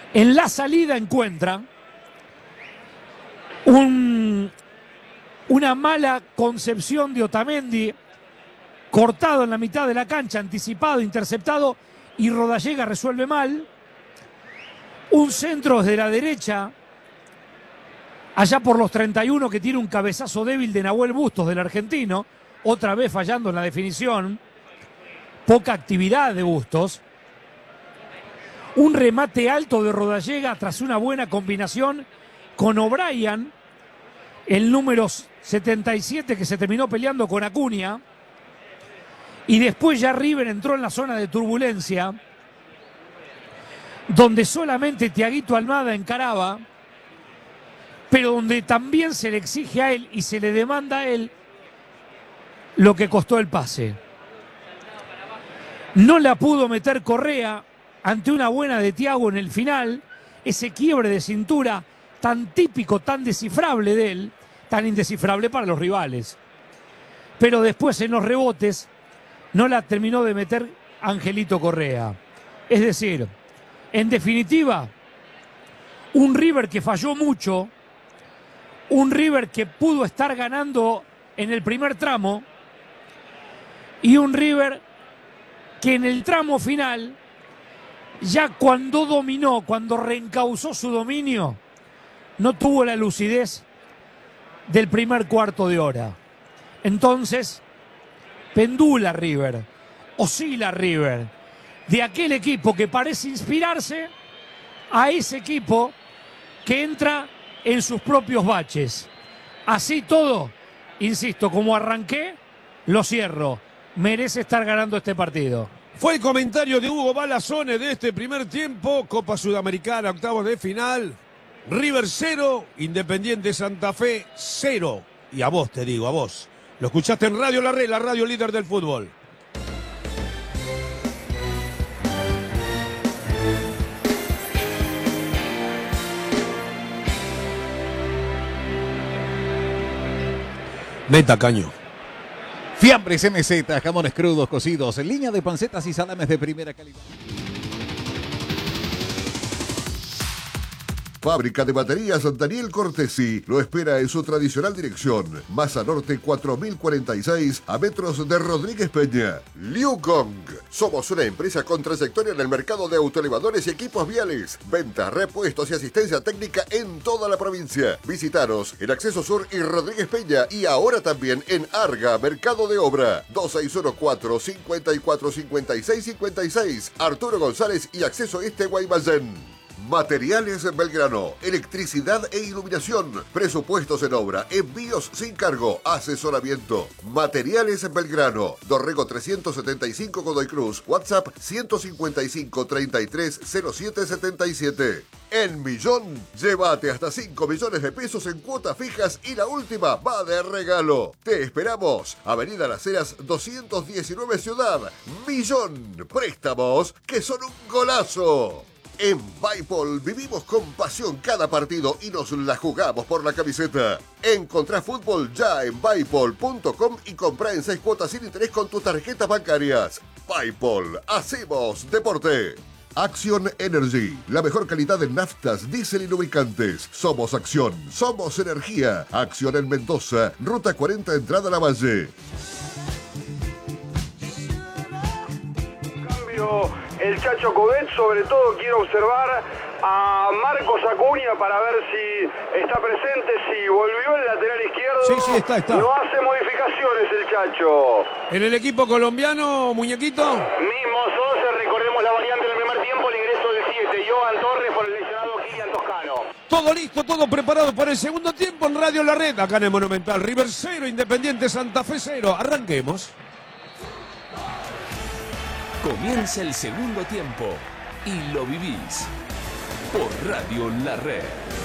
En la salida encuentra una mala concepción de Otamendi, cortado en la mitad de la cancha, anticipado, interceptado, y Rodallega resuelve mal. Un centro desde la derecha, allá por los 31, que tiene un cabezazo débil de Nahuel Bustos, del argentino, otra vez fallando en la definición. Poca actividad de Bustos. Un remate alto de Rodallega tras una buena combinación con O'Brien, el número 77, que se terminó peleando con Acuña. Y después ya River entró en la zona de turbulencia, donde solamente Thiaguito Almada encaraba, pero donde también se le exige a él y se le demanda a él lo que costó el pase. No la pudo meter Correa ante una buena de Thiago en el final, ese quiebre de cintura tan típico, tan descifrable de él, tan indescifrable para los rivales. Pero después en los rebotes no la terminó de meter Angelito Correa. Es decir, en definitiva, un River que falló mucho, un River que pudo estar ganando en el primer tramo y un River que en el tramo final, ya cuando dominó, cuando reencauzó su dominio, no tuvo la lucidez del primer cuarto de hora. Entonces, pendula River, oscila River, de aquel equipo que parece inspirarse a ese equipo que entra en sus propios baches. Así todo, insisto, como arranqué, lo cierro. Merece estar ganando este partido. Fue el comentario de Hugo Balazone de este primer tiempo. Copa Sudamericana, octavos de final. River 0, Independiente Santa Fe 0. Y a vos te digo, a vos. Lo escuchaste en Radio La Red, la radio líder del fútbol. Neta, Caño. Fiambres MZ, jamones crudos, cocidos, en línea de pancetas y salames de primera calidad. Fábrica de baterías Daniel Cortesi lo espera en su tradicional dirección. Maza Norte 4046, a metros de Rodríguez Peña. Liu Gong. Somos una empresa con trayectoria en el mercado de autoelevadores y equipos viales. Ventas, repuestos y asistencia técnica en toda la provincia. Visítanos en Acceso Sur y Rodríguez Peña y ahora también en Arga, Mercado de Obra. 2614-545656. Arturo González y Acceso Este Guaymallén. Materiales Belgrano, electricidad e iluminación, presupuestos en obra, envíos sin cargo, asesoramiento. Materiales Belgrano, Dorrego 375 Godoy Cruz, WhatsApp 155 33 07 77. En Millón, llévate hasta 5 millones de pesos en cuotas fijas y la última va de regalo. Te esperamos, Avenida Las Heras 219 Ciudad. Millón, préstamos que son un golazo. En Bipol vivimos con pasión cada partido y nos la jugamos por la camiseta. Encontrá fútbol ya en Bipol.com y comprá en 6 cuotas sin interés con tus tarjetas bancarias. Bipol, hacemos deporte. Action Energy, la mejor calidad en naftas, diésel y lubricantes. Somos Acción, somos energía. Acción en Mendoza, Ruta 40, entrada a la Valle. El Chacho Coudet, sobre todo quiero observar a Marcos Acuña para ver si está presente, si volvió el lateral izquierdo. Sí, está. No hace modificaciones el Chacho. En el equipo colombiano, muñequito. Mismos 11, recordemos la variante del primer tiempo, el ingreso del 7, Johan Torres por el lesionado Kylian Toscano. Todo listo, todo preparado para el segundo tiempo en Radio La Red, acá en el Monumental. River 0, Independiente Santa Fe 0. Arranquemos. Comienza el segundo tiempo y lo vivís por Radio La Red.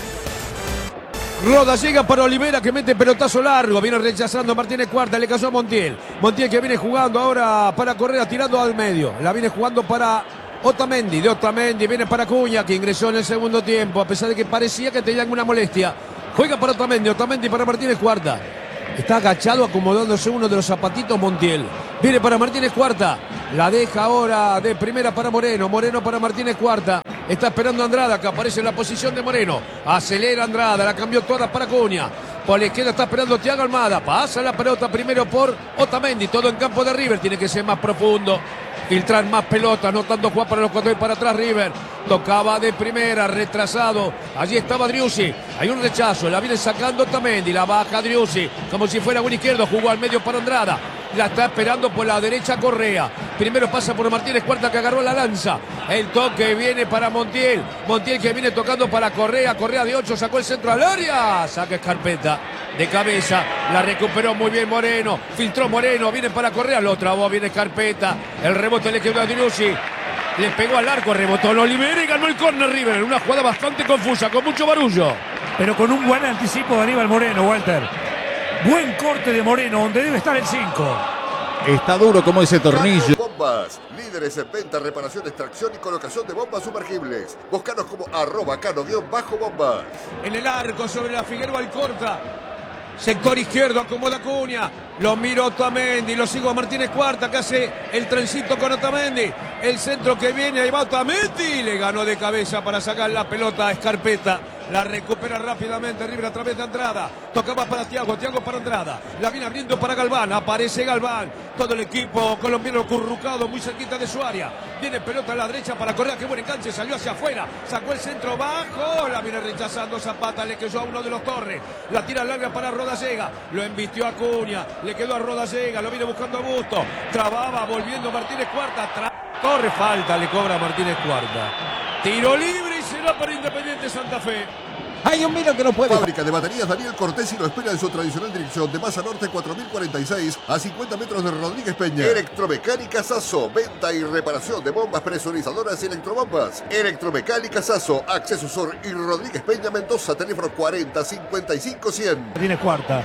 Roda llega para Olivera que mete pelotazo largo. Viene rechazando Martínez Cuarta. Le cayó a Montiel. Montiel que viene jugando ahora para Correa tirando al medio. La viene jugando para Otamendi. De Otamendi viene para Acuña que ingresó en el segundo tiempo. A pesar de que parecía que tenía alguna molestia. Juega para Otamendi. Otamendi para Martínez Cuarta. Está agachado acomodándose uno de los zapatitos Montiel. Viene para Martínez Cuarta. La deja ahora de primera para Moreno. Moreno para Martínez Cuarta. Está esperando Andrada, que aparece en la posición de Moreno. Acelera Andrada, la cambió toda para Acuña. Por la izquierda está esperando Thiago Almada. Pasa la pelota primero por Otamendi. Todo en campo de River. Tiene que ser más profundo. Filtrar más pelotas, no tanto jugar para los cuatro y para atrás River. Tocaba de primera, retrasado. Allí estaba Driussi. Hay un rechazo, la viene sacando Otamendi. La baja Driussi, como si fuera buen izquierdo. Jugó al medio para Andrada. La está esperando por la derecha Correa. Primero pasa por Martínez Cuarta, que agarró la lanza. El toque viene para Montiel. Montiel que viene tocando para Correa. Correa de 8, sacó el centro al área. Saca Escarpeta de cabeza. La recuperó muy bien Moreno. Filtró Moreno, viene para Correa. Lo trabó, viene Escarpeta. El rebote le quedó a Driussi. Le pegó al arco, rebotó en Olivera y ganó el córner River. En una jugada bastante confusa, con mucho barullo. Pero con un buen anticipo de Aníbal Moreno, Walter. Buen corte de Moreno, donde debe estar el 5. Está duro como ese tornillo. Cano Bombas, líderes en venta, reparación, extracción y colocación de bombas sumergibles. Búscanos como @cano_bombas. En el arco sobre la Figueroa Alcorta. Sector izquierdo, acomoda Acuña. Lo miro Otamendi, lo sigo a Martínez Cuarta, que hace el trencito con Otamendi. El centro que viene, ahí va Otamendi. Le ganó de cabeza para sacar la pelota a Escarpeta. La recupera rápidamente River a través de Andrada. Tocaba para Thiago, Thiago para Andrada. La viene abriendo para Galván. Aparece Galván. Todo el equipo colombiano currucado muy cerquita de su área. Viene pelota a la derecha para Correa. Qué buen enganche. Salió hacia afuera. Sacó el centro bajo. La viene rechazando Zapata. Le quedó a uno de los Torres. La tira larga para Rodallega. Lo embistió a Acuña. Le quedó a Rodallega. Lo viene buscando a Busto. Trababa volviendo Martínez Cuarta. Torre falta. Le cobra Martínez Cuarta. Tiro libre y será para Independiente Santa Fe. Hay un miro que no puede. Fábrica de baterías Daniel Cortesi lo espera en su tradicional dirección de Maza Norte 4046 a 50 metros de Rodríguez Peña. Electromecánica Sasso, venta y reparación de bombas presurizadoras y electrobombas. Electromecánica Sasso, Acceso Sur y Rodríguez Peña Mendoza, teléfono 40 55 100. Tiene Cuarta.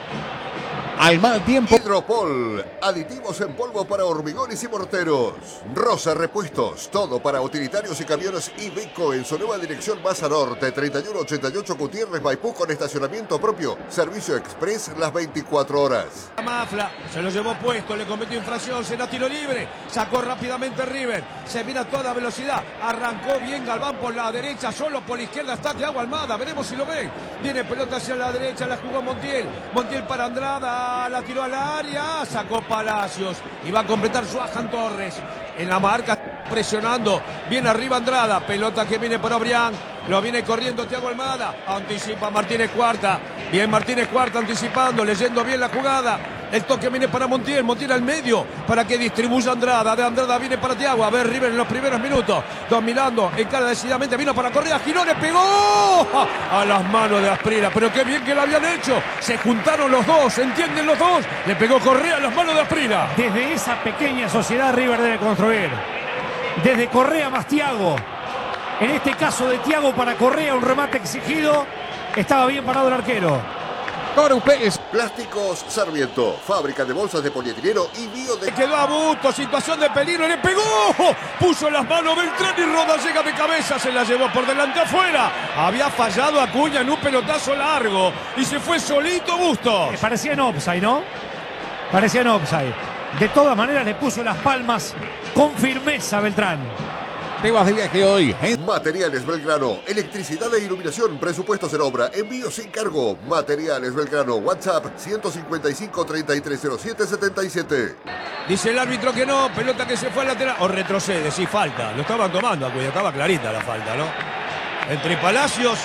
Al mal tiempo. Hidropol, aditivos en polvo para hormigones y morteros. Rosa Repuestos, todo para utilitarios y camiones Iveco en su nueva dirección Maza Norte, 3188 Gutiérrez Maipú con estacionamiento propio. Servicio express las 24 horas. Mafla se lo llevó puesto, le cometió infracción, será tiro libre. Sacó rápidamente River, se viene a toda velocidad. Arrancó bien Galván por la derecha, solo por la izquierda está Thiago Almada. Veremos si lo ven. Viene pelota hacia la derecha, la jugó Montiel. Montiel para Andrada. La tiró al área, sacó Palacios y va a completar Johan Torres en la marca, presionando, viene arriba Andrada, pelota que viene para Obrián, lo viene corriendo Thiago Almada, anticipa Martínez Cuarta, bien Martínez Cuarta anticipando, leyendo bien la jugada, el toque viene para Montiel, Montiel al medio para que distribuya Andrada, de Andrada viene para Thiago, a ver River en los primeros minutos, dominando, encara decididamente, vino para Correa, giró, le pegó a las manos de Asprila, pero qué bien que lo habían hecho, se juntaron los dos, ¿se entienden los dos? Le pegó Correa a las manos de Asprila. Desde esa pequeña sociedad River debe construir. Desde Correa más Thiago. En este caso de Thiago para Correa, un remate exigido. Estaba bien parado el arquero. Corupés. Plásticos Sarmiento, fábrica de bolsas de polietileno y bio de... Le quedó a Busto, situación de peligro, le pegó, puso las manos Beltrán y Rodallega de cabeza, se la llevó por delante afuera. Había fallado Acuña en un pelotazo largo y se fue solito Bustos. Parecía en offside, ¿no? Parecía en offside. De todas maneras le puso las palmas con firmeza Beltrán. Te vas de viaje hoy. Materiales Belgrano, electricidad e iluminación, presupuestos en obra, envío sin cargo. Materiales Belgrano, WhatsApp 155 3307 77. Dice el árbitro que no, pelota que se fue al lateral, o retrocede, sí, falta. Lo estaban tomando, Acuña, estaba clarita la falta, ¿no? Entre Palacios,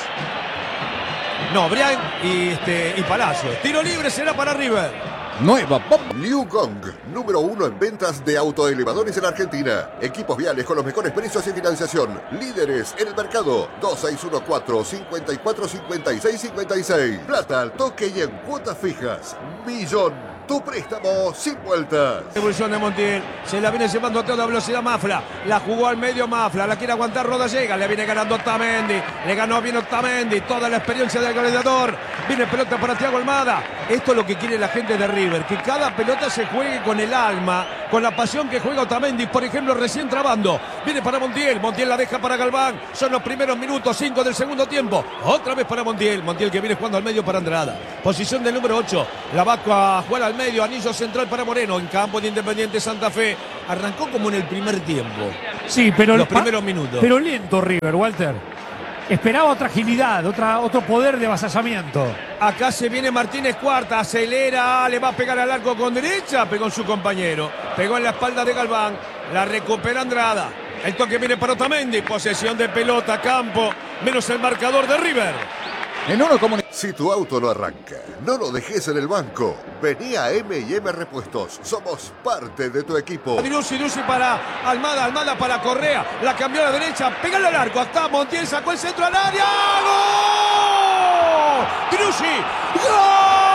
no, Brian y Palacios. Tiro libre será para River. Nueva bomba. Liu Gong, número 1 en ventas de autoelevadores en Argentina. Equipos viales con los mejores precios y financiación. Líderes en el mercado. 2614-545656. Plata al toque y en cuotas fijas. Millón. Tu préstamo sin vueltas. Evolución de Montiel, se la viene llevando a toda velocidad Mafla, la jugó al medio Mafla, la quiere aguantar Rodallega, le viene ganando Otamendi, le ganó bien Otamendi, toda la experiencia del goleador Viene pelota para Thiago Almada. Esto es lo que quiere la gente de River, que cada pelota se juegue con el alma, con la pasión que juega Otamendi, por ejemplo, recién trabando. Viene para Montiel, Montiel la deja para Galván. Son los primeros minutos, 5 del segundo tiempo. Otra vez para Montiel, Montiel que viene jugando al medio para Andrada. Posición del número 8, la va a jugar al medio, anillo central para Moreno, en campo de Independiente Santa Fe. Arrancó como en el primer tiempo. Sí, pero los primeros minutos. Pero lento River, Walter. Esperaba otra agilidad, otro poder de avasallamiento. Acá se viene Martínez Cuarta, acelera, le va a pegar al arco con derecha, pegó en su compañero, pegó en la espalda de Galván, la recupera Andrada. El toque viene para Otamendi, posesión de pelota, campo, menos el marcador de River. En uno como... Si tu auto no arranca, no lo dejes en el banco. Vení a M&M Repuestos. Somos parte de tu equipo. Driussi para Almada, Almada para Correa. La cambió a la derecha, pégale al arco. Acá Montiel sacó el centro al área. ¡Gol! Driussi. ¡Gol!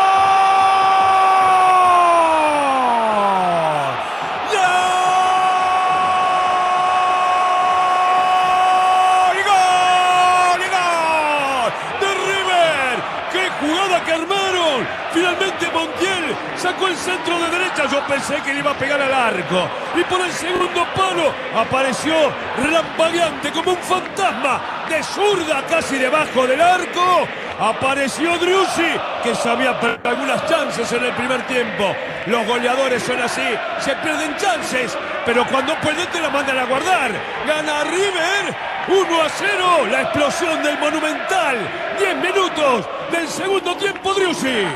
Finalmente Montiel sacó el centro de derecha. Yo pensé que le iba a pegar al arco. Y por el segundo palo apareció relampagueante como un fantasma. De zurda casi debajo del arco. Apareció Driussi, que sabía perder algunas chances en el primer tiempo. Los goleadores son así. Se pierden chances, pero cuando pueden te la mandan a guardar. Gana River 1-0. La explosión del Monumental. 10 minutos del segundo tiempo, Driussi.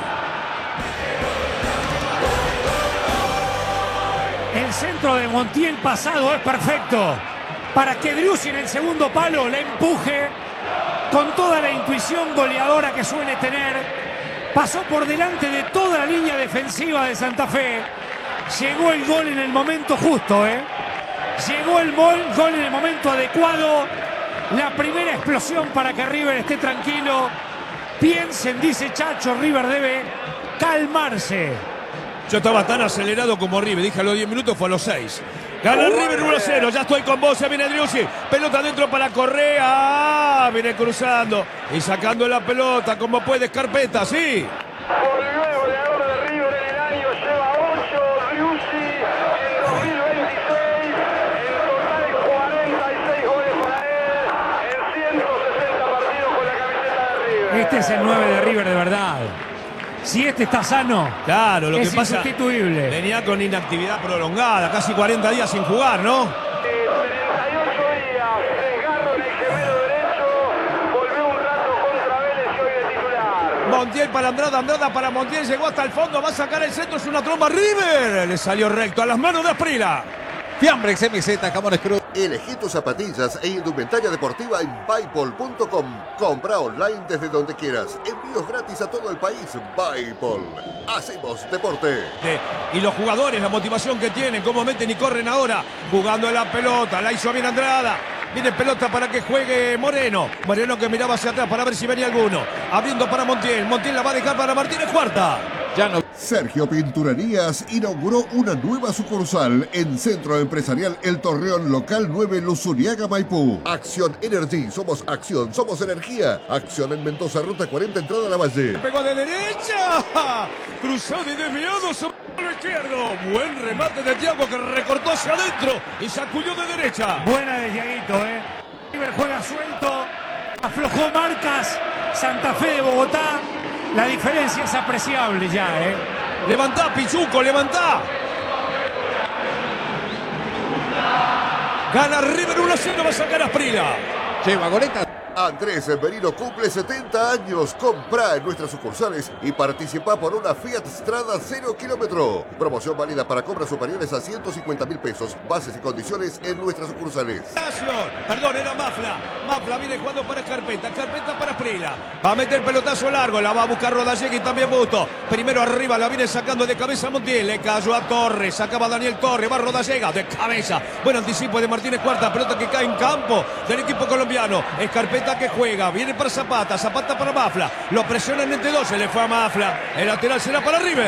El centro de Montiel pasado es perfecto para que Driussi en el segundo palo le empuje con toda la intuición goleadora que suele tener. Pasó por delante de toda la línea defensiva de Santa Fe. Llegó el gol en el momento justo, Llegó el gol en el momento adecuado. La primera explosión para que River esté tranquilo. Piensen, dice Chacho, River debe calmarse. Yo estaba tan acelerado como River, dije a los 10 minutos, fue a los 6. Gana River 1-0, ya estoy con vos, se viene Driussi. Pelota adentro para Correa, viene cruzando y sacando la pelota como puede Carpeta, sí. Volvió el goleador de River en el año, lleva 8, Driussi en 2026, en total 46 goles para él, en 160 partidos con la camiseta de River. Este es el 9 de River de verdad. Si este está sano, claro, lo es que pasa, insustituible. Venía con inactividad prolongada, casi 40 días sin jugar, ¿no? 38 días, desgarro en el gemelo derecho, volvió un rato contra Vélez y hoy de titular. Montiel para Andrada, Andrada para Montiel, llegó hasta el fondo, va a sacar el centro, es una tromba River. Le salió recto a las manos de Asprila. Fiambres MZ, jamones crudos. Elegí tus zapatillas e indumentaria deportiva en Buypol.com. Compra online desde donde quieras. Envíos gratis a todo el país. Buypol. Hacemos deporte. Y los jugadores, la motivación que tienen, cómo meten y corren ahora. Jugando la pelota, la hizo bien Andrada. Viene pelota para que juegue Moreno. Moreno que miraba hacia atrás para ver si venía alguno. Abriendo para Montiel. Montiel la va a dejar para Martínez Cuarta. Ya no. Sergio Pinturerías inauguró una nueva sucursal en Centro Empresarial El Torreón Local 9 Luzuriaga, Maipú. Acción Energy, somos acción, somos energía. Acción en Mendoza, Ruta 40, entrada a la Valle. Pegó de derecha. Cruzado y desviado sobre el izquierdo. Buen remate de Thiago que recortó hacia adentro y sacudió de derecha. Buena de Thiaguito, River juega suelto. Aflojó marcas. Santa Fe de Bogotá. La diferencia es apreciable ya, Levantá, Pichuco, levantá. Gana River 1-0, va a sacar a Asprila. Lleva goleta. Andrés Merino cumple 70 años. Comprá en nuestras sucursales y participa por una Fiat Strada 0 kilómetro. Promoción válida para compras superiores a 150.000 pesos. Bases y condiciones en nuestras sucursales. Perdón, era Mafla. Mafla viene jugando para Carpeta. Carpeta para Asprila. Va a meter pelotazo largo. La va a buscar Rodallega y también Busto. Primero arriba, la viene sacando de cabeza Montiel. Le cayó a Torres. Sacaba Daniel Torres. Va Rodallega de cabeza. Buen anticipo de Martínez Cuarta. Pelota que cae en campo del equipo colombiano. Es Carpeta que juega, viene para Zapata, Zapata para Mafla, lo presionan entre dos, se le fue a Mafla, el lateral será para River.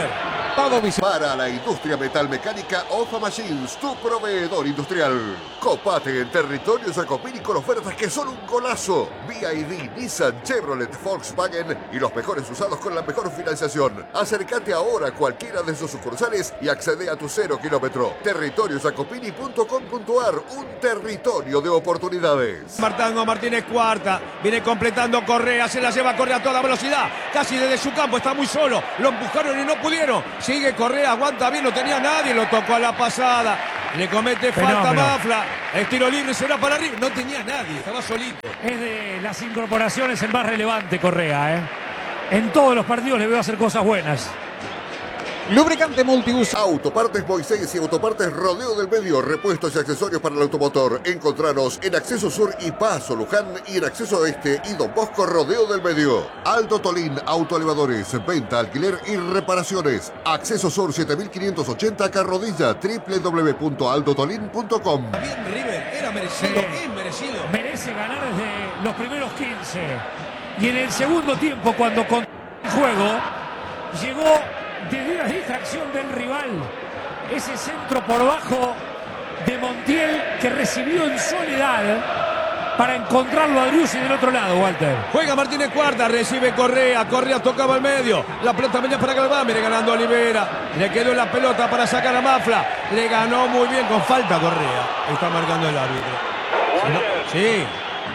Todo visual. Para la industria metalmecánica, OFA Machines, tu proveedor industrial. Copate en territorio Jacopini con ofertas que son un golazo. BYD, Nissan, Chevrolet, Volkswagen y los mejores usados con la mejor financiación. Acércate ahora a cualquiera de sus sucursales y accede a tu 0 kilómetro. Territoriojacopini.com.ar, un territorio de oportunidades. Martango Martínez cuarta, viene completando Correa, se la lleva Correa a toda velocidad, casi desde su campo, está muy solo, lo empujaron y no pudieron, sigue Correa, aguanta bien, no tenía nadie, lo tocó a la pasada, le comete falta Mafla, el tiro libre será para arriba, no tenía nadie, estaba solito. Es de las incorporaciones el más relevante Correa, ¿eh? En todos los partidos le veo hacer cosas buenas. Lubricante multiuso. Autopartes Moisés y Autopartes Rodeo del Medio, repuestos y accesorios para el automotor. Encontranos en Acceso Sur y Paso Luján y en Acceso Oeste y Don Bosco Rodeo del Medio. Aldo Tolín Autoelevadores, venta, alquiler y reparaciones. Acceso Sur 7580 Carrodilla, www.aldotolin.com. Bien River, era merecido, es merecido. Merece ganar desde los primeros 15. Y en el segundo tiempo, cuando con el juego, llegó desde la distracción del rival ese centro por bajo de Montiel que recibió en soledad para encontrarlo a Driussi del otro lado, Walter. Juega Martínez cuarta, recibe Correa tocaba al medio, la pelota venía para Galván, viene ganando Olivera, le quedó la pelota para sacar a Mafla, le ganó muy bien con falta Correa, está marcando el árbitro. Sí.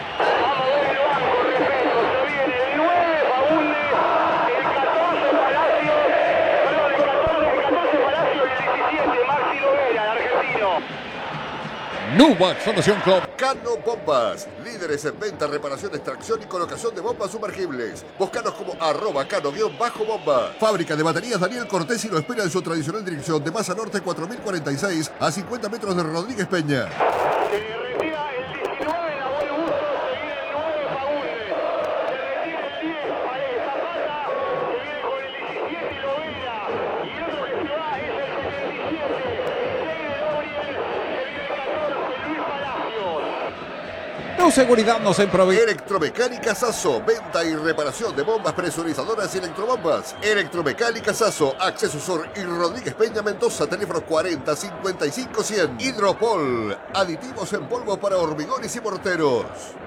Nubac Solución Club. Cano Bombas, líderes en venta, reparación, extracción y colocación de bombas sumergibles. Búscanos como @cano_bomba. Fábrica de baterías Daniel Cortés y lo espera en su tradicional dirección de Masa Norte 4046 a 50 metros de Rodríguez Peña. Se retira el 19, Nahuel Bustos, se viene el 9, Fagundes. Se retira el 10, Zapata, se viene con el 17 y Lovera. Y el otro que se va es el 77, Seide Gabriel, se viene el 14, Luis Palacios. Tu seguridad nos improvisa. Electromecánica Sasso, venta y reparación de bombas presurizadoras y electrobombas. Electromecánica Sasso, Acceso Sur y Rodríguez Peña Mendoza, teléfono 40 55 100. Hidropol, aditivos en polvo para hormigones y morteros.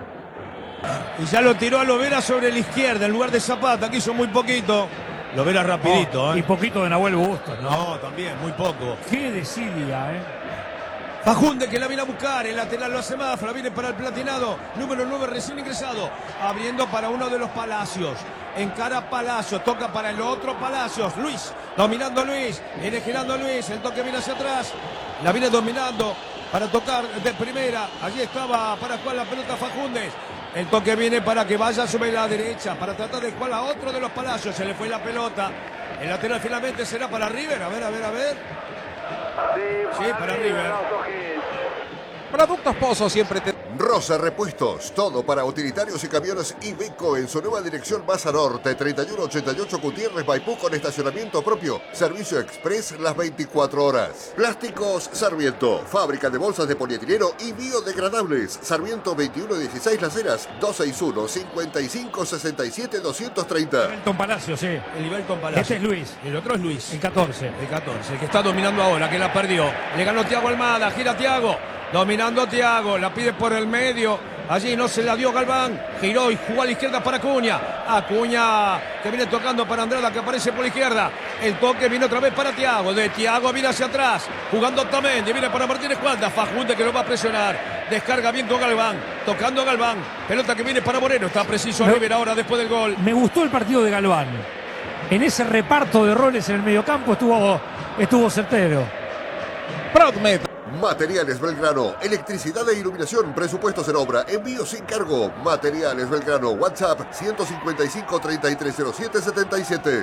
Y ya lo tiró a Lovera sobre la izquierda en lugar de Zapata, que hizo muy poquito. Lovera rapidito, Y poquito de Nahuel Bustos, ¿no? No, también, muy poco. Qué desidia, ¿eh? Fagundes que la viene a buscar, el lateral lo hace Mafla, viene para el platinado, número 9 recién ingresado, abriendo para uno de los Palacios, encara Palacios, toca para el otro Palacios, Luis, dominando Luis, viene girando Luis, el toque viene hacia atrás, la viene dominando para tocar de primera, allí estaba para jugar la pelota Fagundes, el toque viene para que vaya sobre la derecha, para tratar de jugar a otro de los Palacios, se le fue la pelota, el lateral finalmente será para River, a ver. Sí, para River. Productos Pozo siempre te... Rosa Repuestos, todo para utilitarios y camiones Iveco en su nueva dirección Masa Norte, 3188 Gutiérrez Maipú con estacionamiento propio, servicio express las 24 horas. Plásticos Sarmiento, fábrica de bolsas de polietileno y biodegradables. Sarmiento 2116 Las Heras, 261 55 67 230. Belton Palacio, sí. El Ibelton Palacio. Este es Luis. El otro es Luis. El 14. El 14, el que está dominando ahora, que la perdió. Le ganó Thiago Almada, gira Thiago. Dominando Thiago, la pide por el medio. Allí no se la dio Galván. Giró y jugó a la izquierda para Acuña. Acuña que viene tocando para Andrada, que aparece por la izquierda. El toque viene otra vez para Thiago. De Thiago viene hacia atrás. Jugando Otamendi. Viene para Martínez Cuadra. Fagundes que lo va a presionar. Descarga bien con Galván. Tocando a Galván. Pelota que viene para Moreno. Está preciso River ahora después del gol. Me gustó el partido de Galván. En ese reparto de roles en el mediocampo estuvo certero. Proudmed. Materiales Belgrano, electricidad e iluminación, presupuestos en obra, envío sin cargo. Materiales Belgrano, WhatsApp 155 3307 77.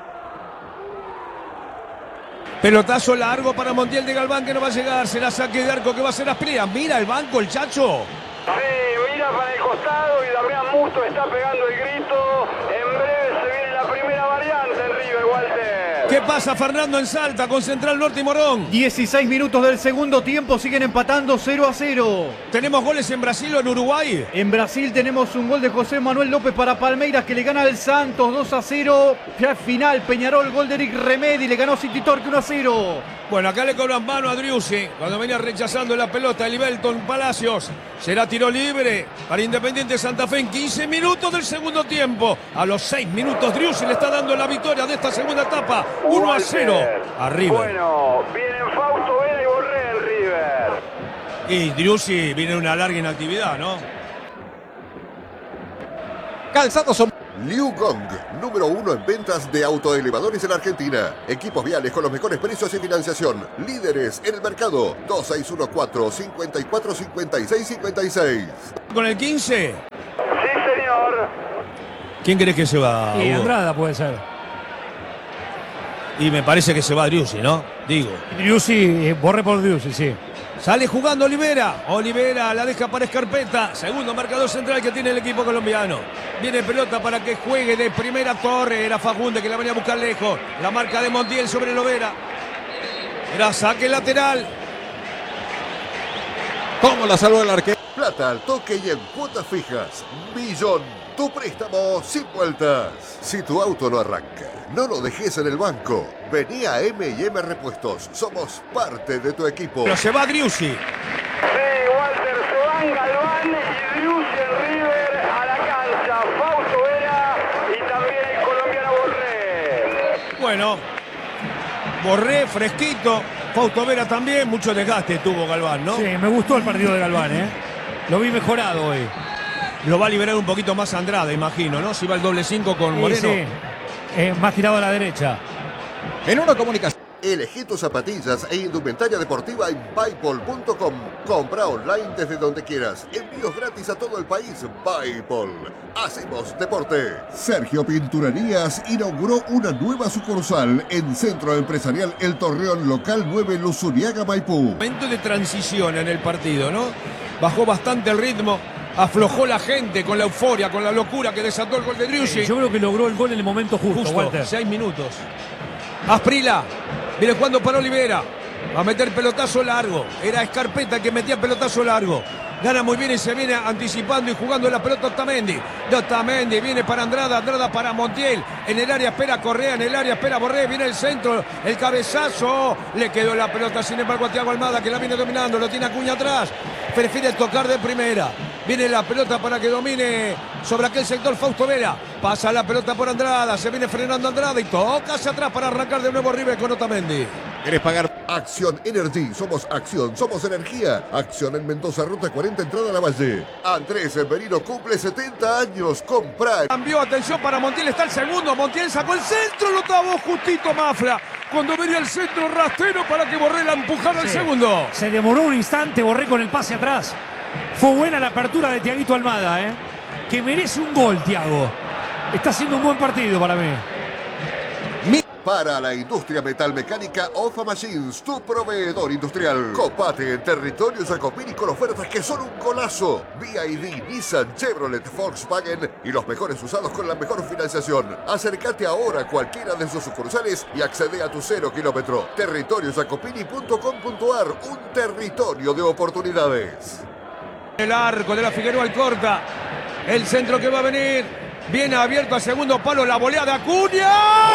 Pelotazo largo para Montiel de Galván que no va a llegar. Será saque de arco que va a ser Asprilla. Mira el banco, el Chacho. Sí, mira para el costado y Damián Musto está pegando el grito. En breve se viene la primera variante en River, Walter. ¿Qué pasa, Fernando, en Salta con Central Norte y Morón? 16 minutos del segundo tiempo, siguen empatando 0-0. ¿Tenemos goles en Brasil o en Uruguay? En Brasil tenemos un gol de José Manuel López para Palmeiras que le gana al Santos 2-0. Ya final, Peñarol, gol de Eric Remedi, le ganó City Torque 1-0. Bueno, acá le cobran mano a Driussi cuando venía rechazando la pelota el Belton Palacios. Será tiro libre para Independiente Santa Fe en 15 minutos del segundo tiempo. A los 6 minutos Driussi le está dando la victoria de esta segunda etapa. 1-0 a River. Bueno, vienen Fausto Vera y Borré el River. Y Driussi viene una larga inactividad, ¿no? Calzados son... Liu Gong, número 1 en ventas de autoelevadores en Argentina. Equipos viales con los mejores precios y financiación. Líderes en el mercado. 2614-545656. Con el 15. Sí, señor. ¿Quién crees que se va? Y Hugo? Andrada puede ser. Y me parece que se va Driussi, ¿no? Digo. Driussi, Borré por Driussi, sí. Sale jugando Olivera. Olivera la deja para Escarpeta. Segundo marcador central que tiene el equipo colombiano. Viene pelota para que juegue de primera Torre. Era Fagunde que la venía a buscar lejos. La marca de Montiel sobre Lovera. Era saque lateral. ¿Cómo la salvó el arquero? Plata al toque y en cuotas fijas. Millón. Tu préstamo sin vueltas. Si tu auto no arranca, no lo dejes en el banco. Vení a M&M Repuestos. Somos parte de tu equipo. Pero se va Driussi. Sí, Walter, se van Galván y Driussi en River a la cancha. Fausto Vera y también el colombiano Borré. Bueno. Borré fresquito. Fausto Vera también. Mucho desgaste tuvo Galván, ¿no? Sí, me gustó el partido de Galván, ¿eh? Lo vi mejorado hoy. Lo va a liberar un poquito más Andrada, imagino, ¿no? Si va el doble 5 con Moreno. Sí, más tirado a la derecha. En una comunicación. Elegí tus zapatillas e indumentaria deportiva en Paypal.com. Compra online desde donde quieras. Envíos gratis a todo el país. Paypal. Hacemos deporte. Sergio Pinturerías inauguró una nueva sucursal en Centro Empresarial El Torreón, local 9, Luzuriaga, Maipú. Momento de transición en el partido, ¿no? Bajó bastante el ritmo. Aflojó la gente con la euforia, con la locura que desató el gol de Driussi. Yo creo que logró el gol en el momento justo, Walter. 6 minutos. Asprila. Viene jugando para Olivera. Va a meter pelotazo largo. Era Escarpeta el que metía pelotazo largo. Gana muy bien y se viene anticipando y jugando la pelota Otamendi. De Otamendi viene para Andrada. Andrada para Montiel. En el área espera Correa. En el área espera Borré. Viene el centro. El cabezazo. Le quedó la pelota sin embargo a Thiago Almada que la viene dominando. Lo tiene Acuña atrás. Prefiere tocar de primera. Viene la pelota para que domine sobre aquel sector Fausto Vera. Pasa la pelota por Andrada. Se viene frenando Andrada y toca hacia atrás para arrancar de nuevo River con Otamendi. ¿Querés pagar? Acción Energy. Somos acción. Somos energía. Acción en Mendoza, ruta 40, entrada a la Valle. Andrés Merino cumple 70 años. Compra. Cambió, atención para Montiel. Está el segundo. Montiel sacó el centro. Lo trabó justito Mafra. Cuando venía el centro rastero para que Borré la empujara al segundo. Se demoró un instante, Borré con el pase atrás. Fue buena la apertura de Thiaguito Almada, ¿eh? Que merece un gol, Thiago. Está haciendo un buen partido para mí. Para la industria metalmecánica, OFA Machines, tu proveedor industrial. Copate en territorio Jacopini con ofertas que son un golazo. BYD, Nissan, Chevrolet, Volkswagen y los mejores usados con la mejor financiación. Acércate ahora a cualquiera de sus sucursales y accede a tu 0 kilómetro. Territoriojacopini.com.ar, un territorio de oportunidades. El arco de la Figueroa y corta. El centro que va a venir. Viene abierto al segundo palo. La volea de Acuña.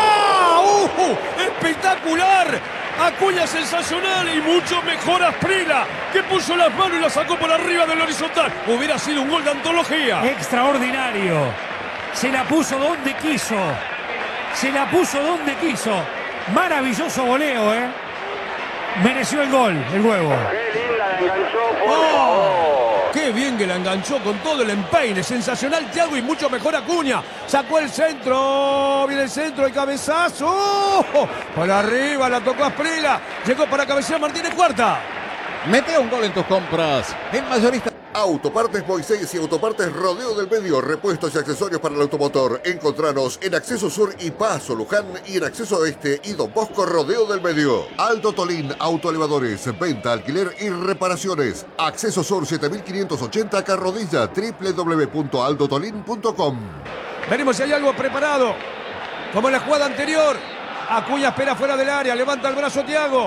¡Espectacular! Acuña sensacional y mucho mejor Asprila, que puso las manos y la sacó por arriba del horizontal. Hubiera sido un gol de antología. Extraordinario. Se la puso donde quiso. Se la puso donde quiso. Maravilloso voleo, ¿eh? Mereció el gol, el huevo. Qué linda la enganchó, por favor. ¡Qué bien que la enganchó con todo el empeine! Sensacional Thiago y mucho mejor Acuña. Sacó el centro. Viene el centro, el cabezazo. Por arriba la tocó Asprila. Llegó para cabecear Martínez Cuarta. Mete un gol en tus compras. En mayorista. Autopartes Moisés y Autopartes Rodeo del Medio, repuestos y accesorios para el automotor. Encontranos en Acceso Sur y Paso Luján y en Acceso Oeste y Don Bosco Rodeo del Medio. Aldo Tolín Autoelevadores, venta, alquiler y reparaciones. Acceso Sur 7580 Carrodilla, www.aldotolin.com. Veremos si hay algo preparado. Como en la jugada anterior. Acuña espera fuera del área. Levanta el brazo Thiago.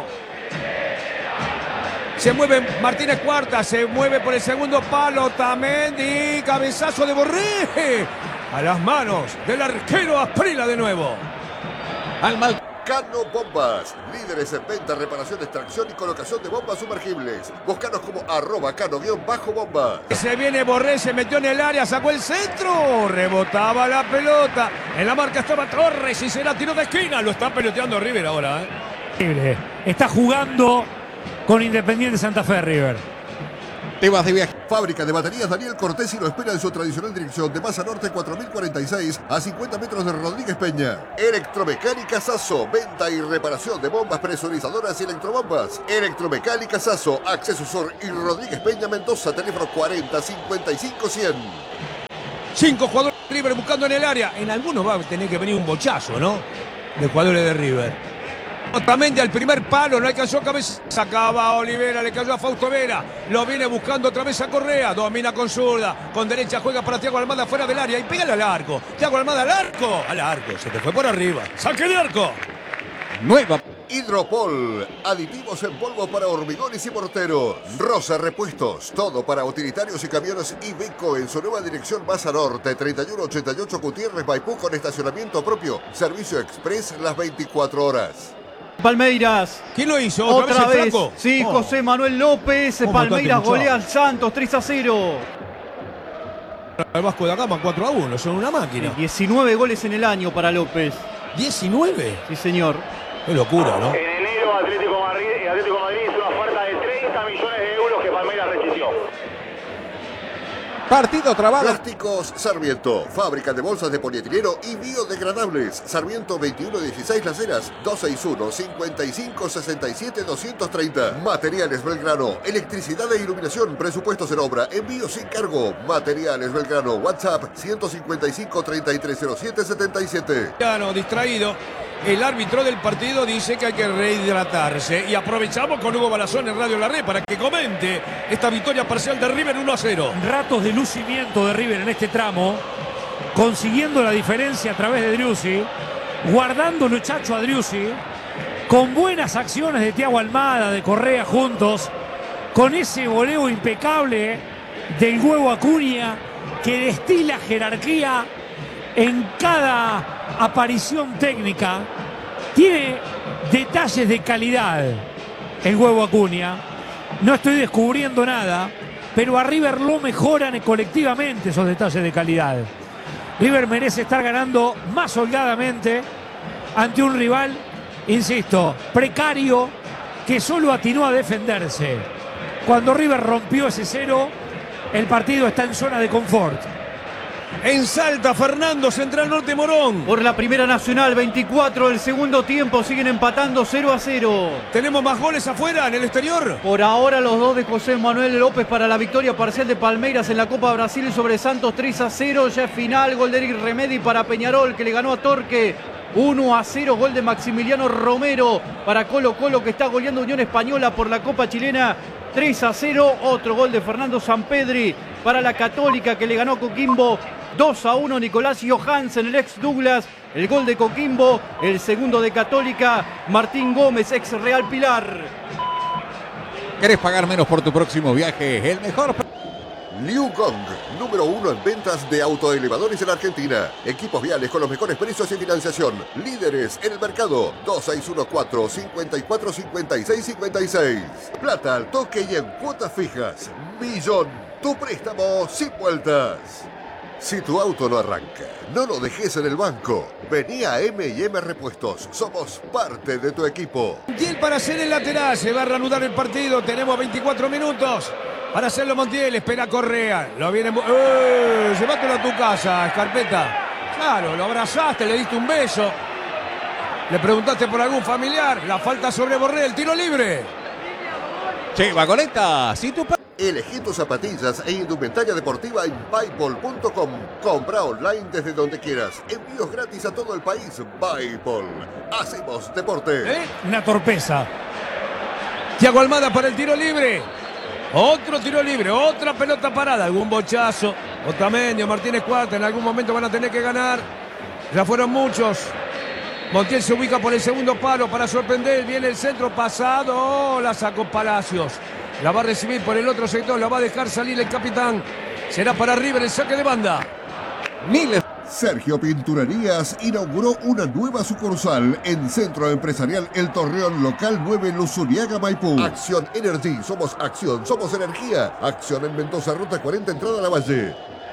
Se mueve Martínez Cuarta. Se mueve por el segundo palo. Otamendi. Cabezazo de Borré. A las manos del arquero Asprilla de nuevo. Al mal. Cano Bombas, líderes en venta, reparación, extracción y colocación de bombas sumergibles. Búscanos como @cano_bombas. Se viene Borré, se metió en el área, sacó el centro, rebotaba la pelota. En la marca estaba Torres y será tiro de esquina. Lo está peloteando River ahora. Está jugando con Independiente Santa Fe, River. Te vas de viaje. Fábrica de baterías Daniel Cortesi lo espera en su tradicional dirección de Masa Norte 4046 a 50 metros de Rodríguez Peña. Electromecánica Sasso, venta y reparación de bombas presurizadoras y electrobombas. Electromecánica Sasso, Acceso Sur y Rodríguez Peña Mendoza, teléfono 40 55 100. 5 jugadores de River buscando en el área. En algunos va a tener que venir un bochazo, ¿no? De jugadores de River. Otamendi al primer palo, no alcanzó cabeza. Sacaba a Olivera, le cayó a Fausto Vera. Lo viene buscando otra vez a Correa. Domina con zurda. Con derecha juega para Thiago Almada fuera del área. Y pégale al arco. Thiago Almada al arco. Al arco. Se te fue por arriba. Saque de arco. Nueva. Hidropol, aditivos en polvo para hormigones y morteros. Rosa Repuestos, todo para utilitarios y camiones Iveco en su nueva dirección Masa Norte, 3188 Gutiérrez Maipú con estacionamiento propio. Servicio express las 24 horas. Palmeiras. ¿Quién lo hizo? Otra vez. El flaco? Sí, José Manuel López. Palmeiras golea al Santos 3-0. El Vasco da Gama 4-1, son una máquina. 19 goles en el año para López. ¿19? Sí, señor. Qué locura, ¿no? En enero Atlético Madrid hizo una oferta de 30 millones de euros que Palmeiras rechazó. Partido trabado. Plásticos Sarmiento, fábrica de bolsas de polietileno y biodegradables. Sarmiento 2116 Las Heras, 261-5567-230. Materiales Belgrano, electricidad e iluminación, presupuestos en obra, envío sin cargo. Materiales Belgrano, WhatsApp 155-3307-77. Cristiano, distraído. El árbitro del partido dice que hay que rehidratarse. Y aprovechamos con Hugo Balazón en Radio La Red para que comente esta victoria parcial de River 1-0. Ratos de lucimiento de River en este tramo, consiguiendo la diferencia a través de Driussi, guardándolo Chacho a Driussi, con buenas acciones de Thiago Almada, de Correa juntos, con ese voleo impecable del Huevo Acuña que destila jerarquía en cada aparición técnica. Tiene detalles de calidad el Huevo Acuña. No estoy descubriendo nada, pero a River lo mejoran colectivamente esos detalles de calidad. River merece estar ganando más holgadamente ante un rival, insisto, precario, que solo atinó a defenderse. Cuando River rompió ese 0, el partido está en zona de confort. En Salta, Fernando, Central Norte Morón. Por la Primera Nacional, 24 del segundo tiempo, siguen empatando 0-0. ¿Tenemos más goles afuera, en el exterior? Por ahora los dos de José Manuel López para la victoria parcial de Palmeiras en la Copa Brasil sobre Santos 3-0. Ya es final, gol de Eric Remedi para Peñarol que le ganó a Torque 1-0. Gol de Maximiliano Romero para Colo Colo que está goleando Unión Española por la Copa Chilena 3-0. Otro gol de Fernando Sampedri para la Católica que le ganó a Coquimbo 2-1. Nicolás Johansen, el ex Douglas, el gol de Coquimbo, el segundo de Católica, Martín Gómez, ex Real Pilar. ¿Querés pagar menos por tu próximo viaje? El mejor. Liu Gong, número 1 en ventas de autoelevadores en Argentina. Equipos viales con los mejores precios y financiación. Líderes en el mercado. 2614-545656. Plata al toque y en cuotas fijas. Millón. Tu préstamo sin vueltas. Si tu auto no arranca, no lo dejes en el banco. Vení a M&M Repuestos. Somos parte de tu equipo. Montiel para hacer el lateral. Se va a reanudar el partido. Tenemos 24 minutos. Para hacerlo Montiel, espera Correa. Lo viene. Llévatelo a tu casa, Escarpeta. Claro, lo abrazaste, le diste un beso. Le preguntaste por algún familiar. La falta sobre Borré, el tiro libre. Che, Vagoneta, si tu. Elegí tus zapatillas e indumentaria deportiva en Byball.com. Compra online desde donde quieras. Envíos gratis a todo el país. Byball. Hacemos deporte. Una torpeza. Thiago Almada para el tiro libre. Otro tiro libre, otra pelota parada, algún bochazo. Otamendi, Martínez Cuarta, en algún momento van a tener que ganar. Ya fueron muchos. Montiel se ubica por el segundo palo para sorprender. Viene el centro pasado. La sacó Palacios. La va a recibir por el otro sector. La va a dejar salir el capitán. Será para River el saque de banda. Miles. Sergio Pinturerías inauguró una nueva sucursal en Centro Empresarial El Torreón, local 9, Luzuriaga, Maipú. Acción Energy, somos acción, somos energía. Acción en Mendoza, ruta 40, entrada a la Valle.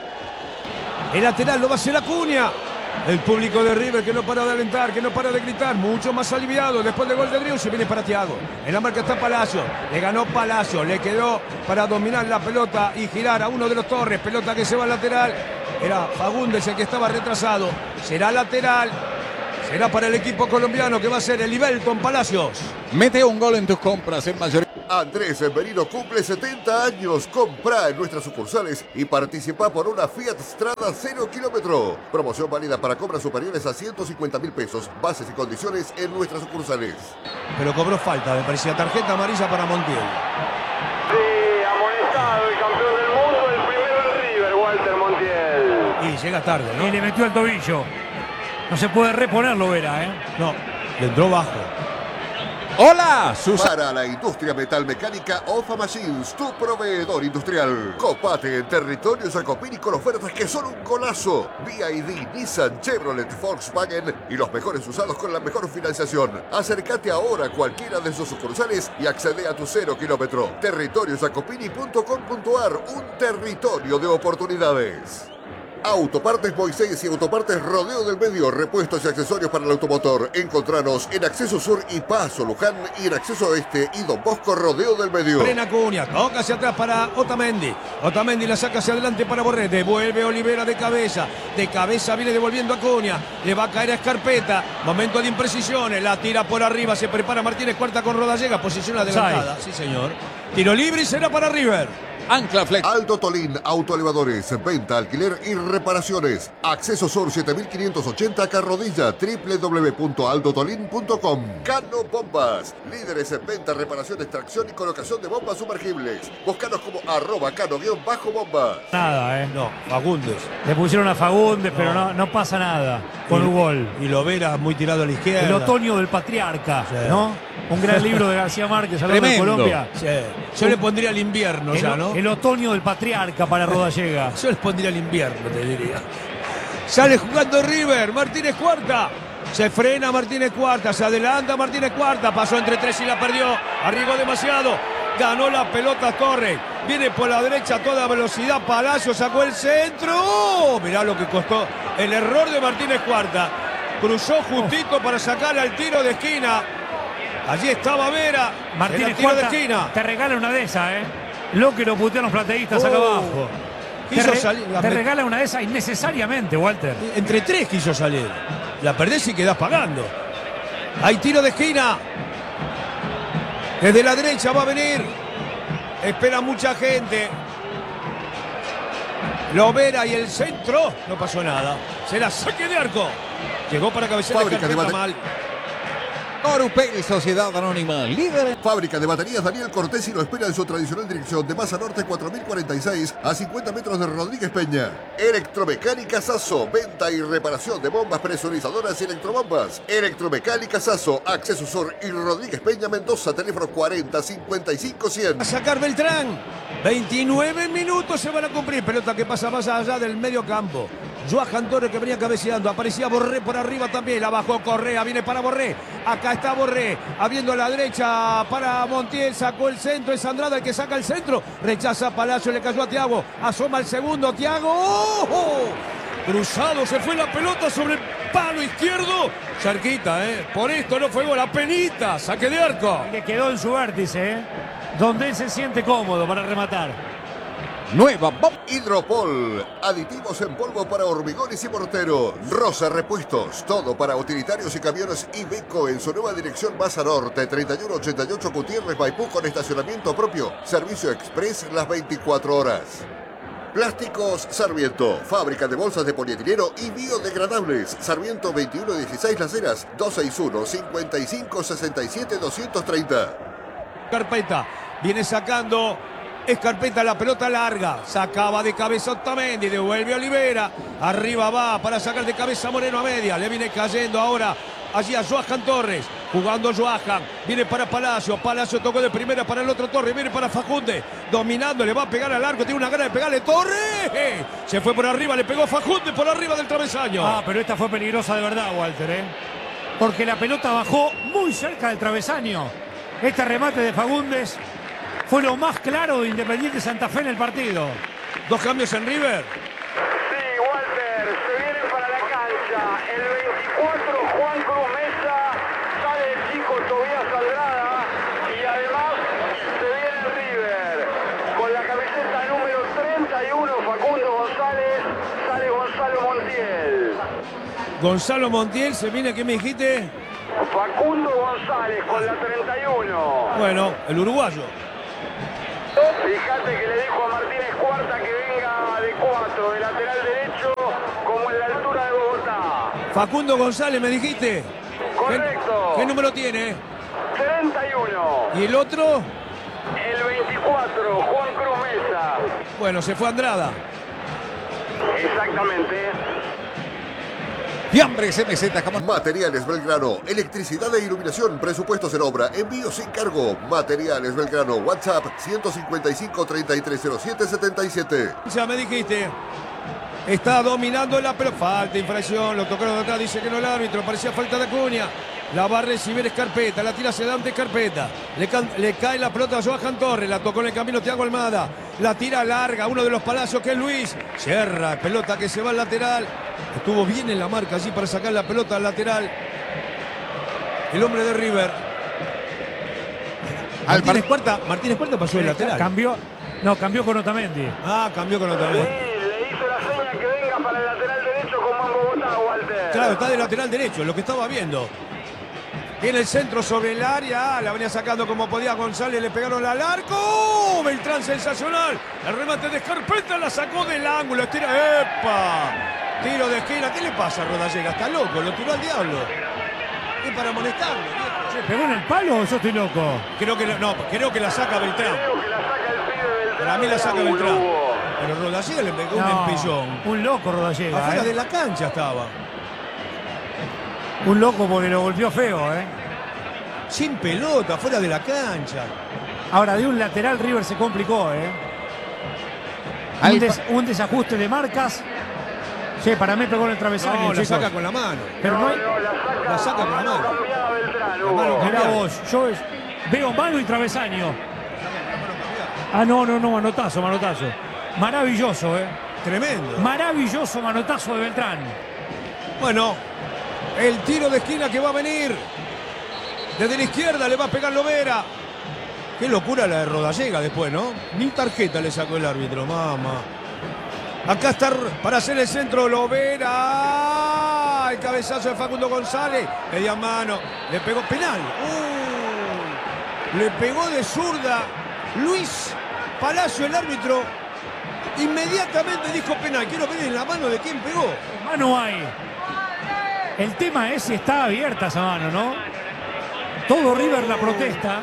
El lateral lo va a hacer Acuña. El público de River que no para de alentar, que no para de gritar, mucho más aliviado después del gol de Driussi. Viene para Thiago. En la marca está Palacio. Le ganó Palacio. Le quedó para dominar la pelota y girar a uno de los Torres. Pelota que se va al lateral. Era Fagundes el que estaba retrasado. Será lateral. Será para el equipo colombiano que va a ser el Ibelton Palacios. Mete un gol en tus compras en mayoría. Andrés Merino cumple 70 años. Comprá en nuestras sucursales y participa por una Fiat Strada 0 kilómetro. Promoción válida para compras superiores a 150.000 pesos. Bases y condiciones en nuestras sucursales. Pero cobró falta, me parecía tarjeta amarilla para Montiel. Sí, amonestado el campeón del mundo, el primero en River, Walter Montiel. Y llega tarde, Y le metió el tobillo. No se puede reponerlo, Vera, ¿eh? No, le entró bajo. Hola, Susana. Para la industria metalmecánica, OFA Machines, tu proveedor industrial. Copate en territorio Jacopini con ofertas que son un golazo. BYD, Nissan, Chevrolet, Volkswagen y los mejores usados con la mejor financiación. Acércate ahora a cualquiera de sus sucursales y accede a tu 0 kilómetro. Territoriojacopini.com.ar, un territorio de oportunidades. Autopartes Moisés y Autopartes Rodeo del Medio, repuestos y accesorios para el automotor. Encontranos en Acceso Sur y Paso Luján y en Acceso Oeste y Don Bosco Rodeo del Medio. Frena Acuña, toca hacia atrás para Otamendi. Otamendi la saca hacia adelante para Borré. Devuelve Olivera de cabeza. De cabeza viene devolviendo Acuña. Le va a caer a Escarpeta. Momento de imprecisiones. La tira por arriba. Se prepara Martínez Cuarta con Rodallega. Posición adelantada. Sí, señor. Tiro libre y será para River. Ancla Flex. Alto Tolín, autoelevadores, venta, alquiler y reparaciones. Acceso Sur 7580 Carrodilla, www.aldotolin.com. Cano Bombas, líderes en venta, reparación, extracción y colocación de bombas sumergibles. Búscanos como @cano_bombas. Nada, ¿eh? No, Fagundes. Le pusieron a Fagundes, pero no pasa nada con un gol. Y Lovera muy tirado a la izquierda. El otoño del patriarca, Sí. ¿no? Un gran libro de García Márquez hablando de Tremendo. Colombia. Sí. Yo le pondría el invierno ya, ¿no? El otoño del patriarca para Rodallega. Yo les pondría el invierno, te diría. Sale jugando River, Martínez Cuarta. Se frena Martínez Cuarta, se adelanta Martínez Cuarta. Pasó entre tres y la perdió. Arribó demasiado. Ganó la pelota Torres. Viene por la derecha a toda velocidad. Palacio sacó el centro. ¡Oh! Mirá lo que costó el error de Martínez Cuarta. Cruzó justito para sacar al tiro de esquina. Allí estaba Vera. Martínez tiro de Cuarta esquina. te regala una de esas, ¿eh? Lo que lo putean los plateístas acá abajo. Quiso salir. Te regala una de esas innecesariamente, Walter. Entre tres quiso salir. La perdés y quedás pagando. Hay tiro de esquina. Desde la derecha va a venir. Espera mucha gente. Lovera y el centro. No pasó nada. Será saque de arco. Llegó para cabecear Fábrica de mal. Corupel, Sociedad Anónima, líder. Fábrica de baterías Daniel Cortés y lo espera en su tradicional dirección de Maza Norte 4046 a 50 metros de Rodríguez Peña. Electromecánica Sasso, venta y reparación de bombas presurizadoras y electrobombas. Electromecánica Sasso, Acceso Sur y Rodríguez Peña Mendoza, teléfono 40 55 100. A sacar Beltrán. 29 minutos se van a cumplir. Pelota que pasa más allá del medio campo. Johan Torres que venía cabeceando. Aparecía Borré por arriba también. La bajó Correa. Viene para Borré. Acá está Borré. Abriendo a la derecha para Montiel. Sacó el centro. Es Andrada el que saca el centro. Rechaza Palacio. Le cayó a Thiago. Asoma el segundo. Thiago. ¡Oh! Cruzado. Se fue la pelota sobre el palo izquierdo. Cerquita, ¿eh? Por esto no fue gol. La penita. Saque de arco. Le quedó en su vértice, ¿eh? Donde él se siente cómodo para rematar. Nueva bomba. Hidropol, aditivos en polvo para hormigones y morteros. Rosa Repuestos, todo para utilitarios y camiones Iveco en su nueva dirección Maza Norte, 3188 Gutiérrez Maipú con estacionamiento propio. Servicio express las 24 horas. Plásticos Sarmiento, fábrica de bolsas de polietileno y biodegradables. Sarmiento 2116 Las Heras, 261-5567-230. Carpeta, viene sacando Escarpeta la pelota larga, sacaba de cabeza Otamendi, devuelve a Olivera, arriba va para sacar de cabeza Moreno a media, le viene cayendo ahora allí a Johan Torres. Jugando Johan, viene para Palacio. Palacio tocó de primera para el otro Torres. Viene para Fagundes, dominando, le va a pegar al arco. Tiene una gana de pegarle. Torres se fue por arriba, le pegó Fagundes por arriba del travesaño. Ah, pero esta fue peligrosa de verdad, Walter, ¿eh? Porque la pelota bajó muy cerca del travesaño. Este remate de Fagundes fue lo más claro de Independiente Santa Fe en el partido. 2 cambios en River. Sí, Walter, se vienen para la cancha. El 24, Juan Cruz Mesa, sale el chico Tobías Aldrada y además se viene River. Con la camiseta número 31, Facundo González, sale Gonzalo Montiel. Gonzalo Montiel se viene, ¿qué me dijiste? Facundo González con la 31. Bueno, el uruguayo. Fíjate que le dijo a Martínez Cuarta que venga de 4, de lateral derecho, como en la altura de Bogotá. Facundo González, ¿me dijiste? Correcto. ¿Qué número tiene? 31. ¿Y el otro? El 24, Juan Cruz Mesa. Bueno, se fue Andrada. Exactamente. Fiambres MZ, jamón. Materiales Belgrano, electricidad e iluminación, presupuestos en obra, envío sin cargo. Materiales Belgrano, WhatsApp 155-3307-77. Ya me dijiste. Está dominando la pelota. Falta, infracción, lo tocaron de atrás, dice que no el árbitro, parecía falta de Acuña. La va a recibir Escarpeta, la tira hacia adelante Escarpeta. Le cae la pelota a Johan Torres, la tocó en el camino Thiago Almada. La tira larga, uno de los Palacios que es Luis. Cierra, pelota que se va al lateral. Estuvo bien en la marca allí para sacar la pelota al lateral. El hombre de River. Martínez Cuarta pasó el lateral. Cambió con Otamendi. Ah, cambió con Otamendi. Sí, le hizo la seña que venga para el lateral derecho como en Bogotá, Walter. Claro, está de lateral derecho, lo que estaba viendo. Tiene el centro sobre el área, la venía sacando como podía González, le pegaron al arco. ¡Oh! Beltrán sensacional. El remate de Escarpeta la sacó del ángulo, estira. ¡Epa! Tiro de esquina. ¿Qué le pasa a Rodallega? Está loco, lo tiró al diablo. Es para molestarlo. ¿Se pegó en el palo o yo estoy loco? Creo que la saca Beltrán. Creo que la saca el pibe Beltrán. Para mí la saca del Beltrán. ángulo. Pero Rodallega le pegó un empellón. Un loco Rodallega, Afuera de la cancha estaba. Un loco porque lo golpeó feo, ¿eh? Sin pelota, fuera de la cancha. Ahora, de un lateral River se complicó, ¿eh? Un desajuste de marcas. Sí, para mí pegó en el travesaño. No, la chicos. saca con la mano. Pero no hay... La saca con la mano. Cambiada Beltrán, La mano Hugo. Mirá vos, yo veo mano y travesaño. Ah, no, manotazo. Maravilloso, ¿eh? Tremendo. Maravilloso manotazo de Beltrán. Bueno, el tiro de esquina que va a venir. Desde la izquierda le va a pegar Lovera. Qué locura la de Rodallega después, ¿no? Ni tarjeta le sacó el árbitro, mamá. Acá está para hacer el centro Lovera. El cabezazo de Facundo González. Media mano. Le pegó penal. Le pegó de zurda Luis Palacio, el árbitro. Inmediatamente dijo penal. Quiero ver en la mano de quién pegó. Mano hay. El tema es si está abierta esa mano, ¿no? Todo River la protesta.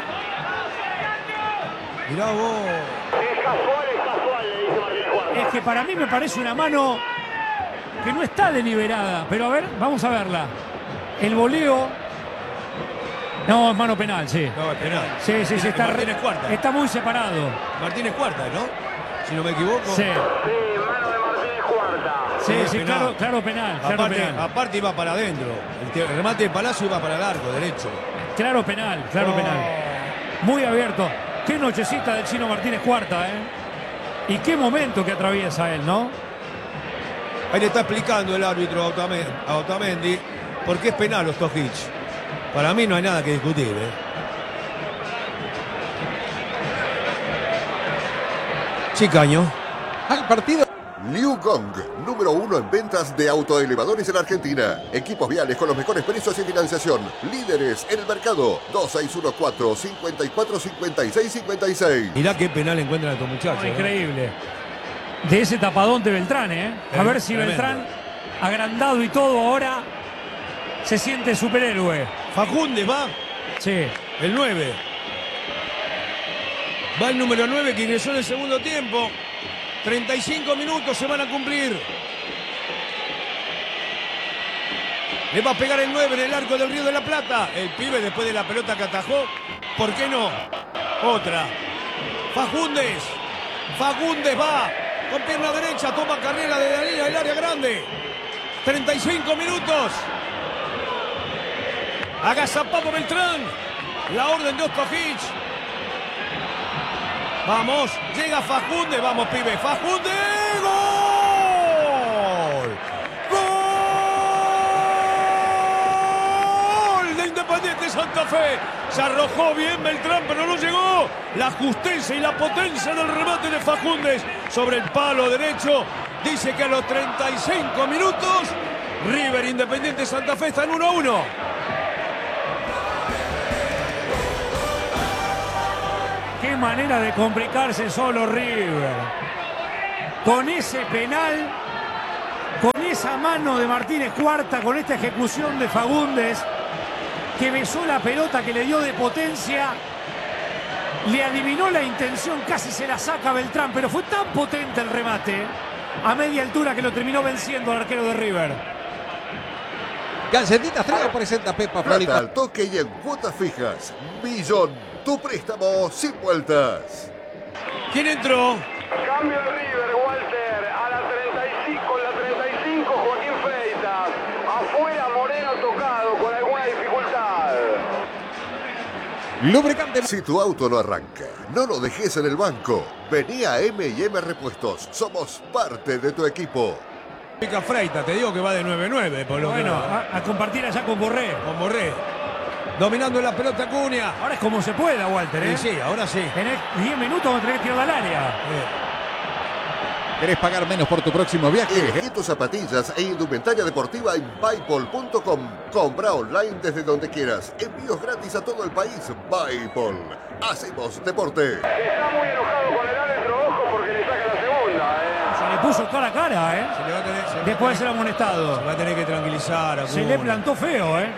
Mirá vos. Es casual, le dice Martínez Cuarta. Es que para mí me parece una mano que no está deliberada. Pero a ver, vamos a verla. El voleo. No, es mano penal, sí. No, es penal. Sí, está, Martínez Cuarta. está muy separado. Martínez Cuarta, ¿no? Si no me equivoco. Sí, Sí, mano de Martínez Cuarta. sí, penal. claro penal. Aparte iba para adentro. El remate de Palacio iba para el arco derecho. Claro penal. Muy abierto. Qué nochecita del Chino Martínez Cuarta, ¿eh? Y qué momento que atraviesa él, ¿no? Ahí le está explicando el árbitro a Otamendi por qué es penal los Tojic. Para mí no hay nada que discutir, ¿eh? Chicaño. Al partido. Liu Gong, número 1 en ventas de autoelevadores en Argentina. Equipos viales con los mejores precios y financiación. Líderes en el mercado. 2614-545656. Mirá qué penal encuentran estos muchachos. Increíble. De ese tapadón de Beltrán, ¿eh? A ver si Tremendo. Beltrán, agrandado y todo, ahora se siente superhéroe. Fagundes va. Sí. El 9. Va el número 9 que ingresó en el segundo tiempo. 35 minutos se van a cumplir. Le va a pegar el 9 en el arco del Río de la Plata. El pibe después de la pelota que atajó. ¿Por qué no? Otra. Fagundes. Fagundes va con pierna derecha. Toma carrera de la línea del área grande. 35 minutos. Agazapado Beltrán. La orden de Ostojic. Vamos. Llega Fagundes. Vamos, pibe. Fagundes. ¡Gol! ¡Gol! De Independiente Santa Fe. Se arrojó bien Beltrán, pero no llegó. La justicia y la potencia del remate de Fagundes sobre el palo derecho. Dice que a los 35 minutos River Independiente Santa Fe está en 1-1. Qué manera de complicarse solo River. Con ese penal, con esa mano de Martínez Cuarta, con esta ejecución de Fagundes, que besó la pelota, que le dio de potencia, le adivinó la intención, casi se la saca Beltrán, pero fue tan potente el remate a media altura que lo terminó venciendo al arquero de River. Galletitas Trío presenta Pepa Plata Floripa. al toque y en cuotas fijas. Millón, tu préstamo sin vueltas. ¿Quién entró? Cambio de River, Walter, a la 35, con la 35 Joaquín Freitas. Afuera Moreno tocado con alguna dificultad. Lubricante. Si tu auto no arranca, no lo dejes en el banco. Vení a M&M Repuestos. Somos parte de tu equipo. Pica Freita, te digo que va de 9-9 por lo Bueno, menos. a compartir allá con Borré. Con Borré. Dominando la pelota Cunha. Ahora es como se pueda, Walter, ¿eh? Sí, ahora sí. Tenés 10 minutos donde tenés que tirar al área. ¿Querés pagar menos por tu próximo viaje? Elegí tus zapatillas e indumentaria deportiva en Buypol.com. Compra online desde donde quieras. Envíos gratis a todo el país. Buypol. Hacemos deporte. Está muy enojado con el árbitro, ojo, porque le saca la segunda, Se le puso cara a cara, ¿eh? Se le va a tener, Después de ser amonestado. se va a tener que tranquilizar a Se Cunha. le plantó feo, ¿eh?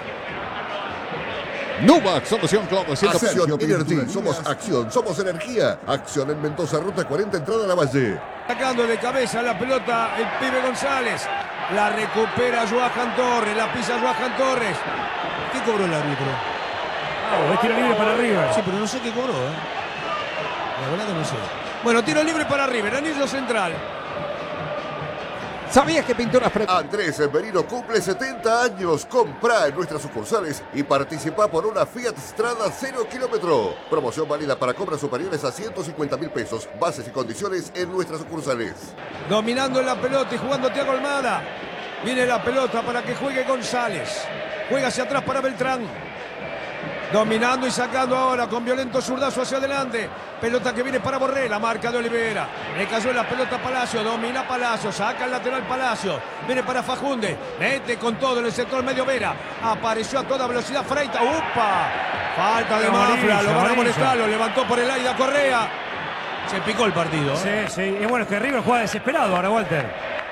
Nubac, solución Clodo. Acción Energy. Somos acción. Somos energía. Acción en Mendoza, ruta 40, entrada a la Valle. Sacando de cabeza la pelota el pibe González. La recupera Joaquín Torres. La pisa Joaquín Torres. ¿Qué cobró el árbitro? Es tiro libre para River. Sí, pero no sé qué cobró, La verdad que no sé. Bueno, tiro libre para River. Anillo central. ¿Sabías que Pinturas Andrés Merino cumple 70 años. Comprá en nuestras sucursales y participa por una Fiat Strada 0 kilómetro. Promoción válida para compras superiores a 150.000 pesos. Bases y condiciones en nuestras sucursales. Dominando la pelota y jugando Thiago Almada. Viene la pelota para que juegue González. Juega hacia atrás para Beltrán. Dominando y sacando ahora con violento zurdazo hacia adelante. Pelota que viene para Borré, la marca de Olivera. Le cayó la pelota a Palacio, domina Palacio, saca el lateral Palacio. Viene para Fagundes, mete con todo en el sector medio Vera. Apareció a toda velocidad Freita. ¡Upa! Falta de Mafra, lo van a molestar, lo levantó por el aire a Correa. Se picó el partido. Sí, sí. Y bueno, es que River juega desesperado ahora, Walter.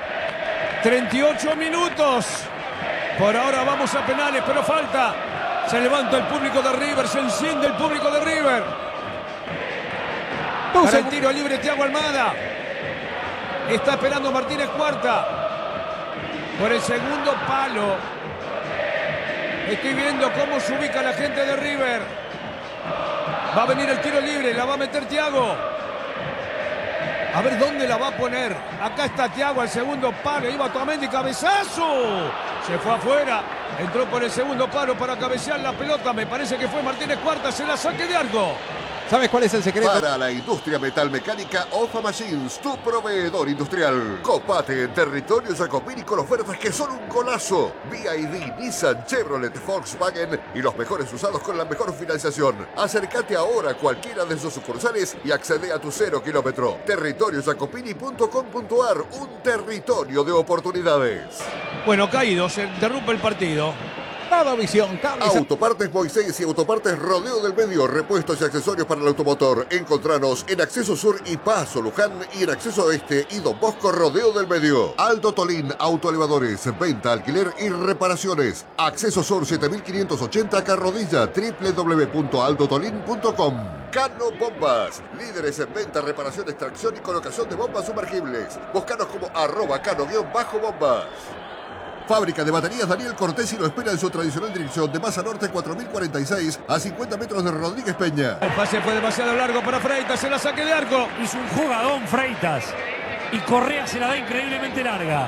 38 minutos. Por ahora vamos a penales, pero falta. Se levanta el público de River, se enciende el público de River. Para el tiro libre Thiago Almada. Está esperando Martínez Cuarta. Por el segundo palo. Estoy viendo cómo se ubica la gente de River. Va a venir el tiro libre, la va a meter Thiago. A ver dónde la va a poner. Acá está Thiago al segundo palo. Iba Otamendi, cabezazo. Se fue afuera. Entró por el segundo palo para cabecear la pelota. Me parece que fue Martínez Cuarta. Se la saque de arco. ¿Sabes cuál es el secreto? Para la industria metalmecánica, OFA Machines, tu proveedor industrial. Copate en territorio Jacopini con ofertas que son un golazo. BYD, Nissan, Chevrolet, Volkswagen y los mejores usados con la mejor financiación. Acércate ahora a cualquiera de sus sucursales y accede a tu 0 kilómetro. Territoriojacopini.com.ar, un territorio de oportunidades. Bueno, caído, se interrumpe el partido. Nada visión, cables. Autopartes Moisés y Autopartes Rodeo del Medio, repuestos y accesorios para el automotor. Encontranos en Acceso Sur y Paso Luján y en Acceso Oeste y Don Bosco Rodeo del Medio. Aldo Tolín, autoelevadores, venta, alquiler y reparaciones. Acceso Sur 7580 Carrodilla, www.aldotolin.com. Cano Bombas, líderes en venta, reparación, extracción y colocación de bombas sumergibles. Búscanos como @cano-bombas. Fábrica de baterías Daniel Cortesi lo espera en su tradicional dirección de Masa Norte 4046 a 50 metros de Rodríguez Peña. El pase fue demasiado largo para Freitas, se la saque de arco. Hizo un jugadón Freitas y Correa se la da increíblemente larga.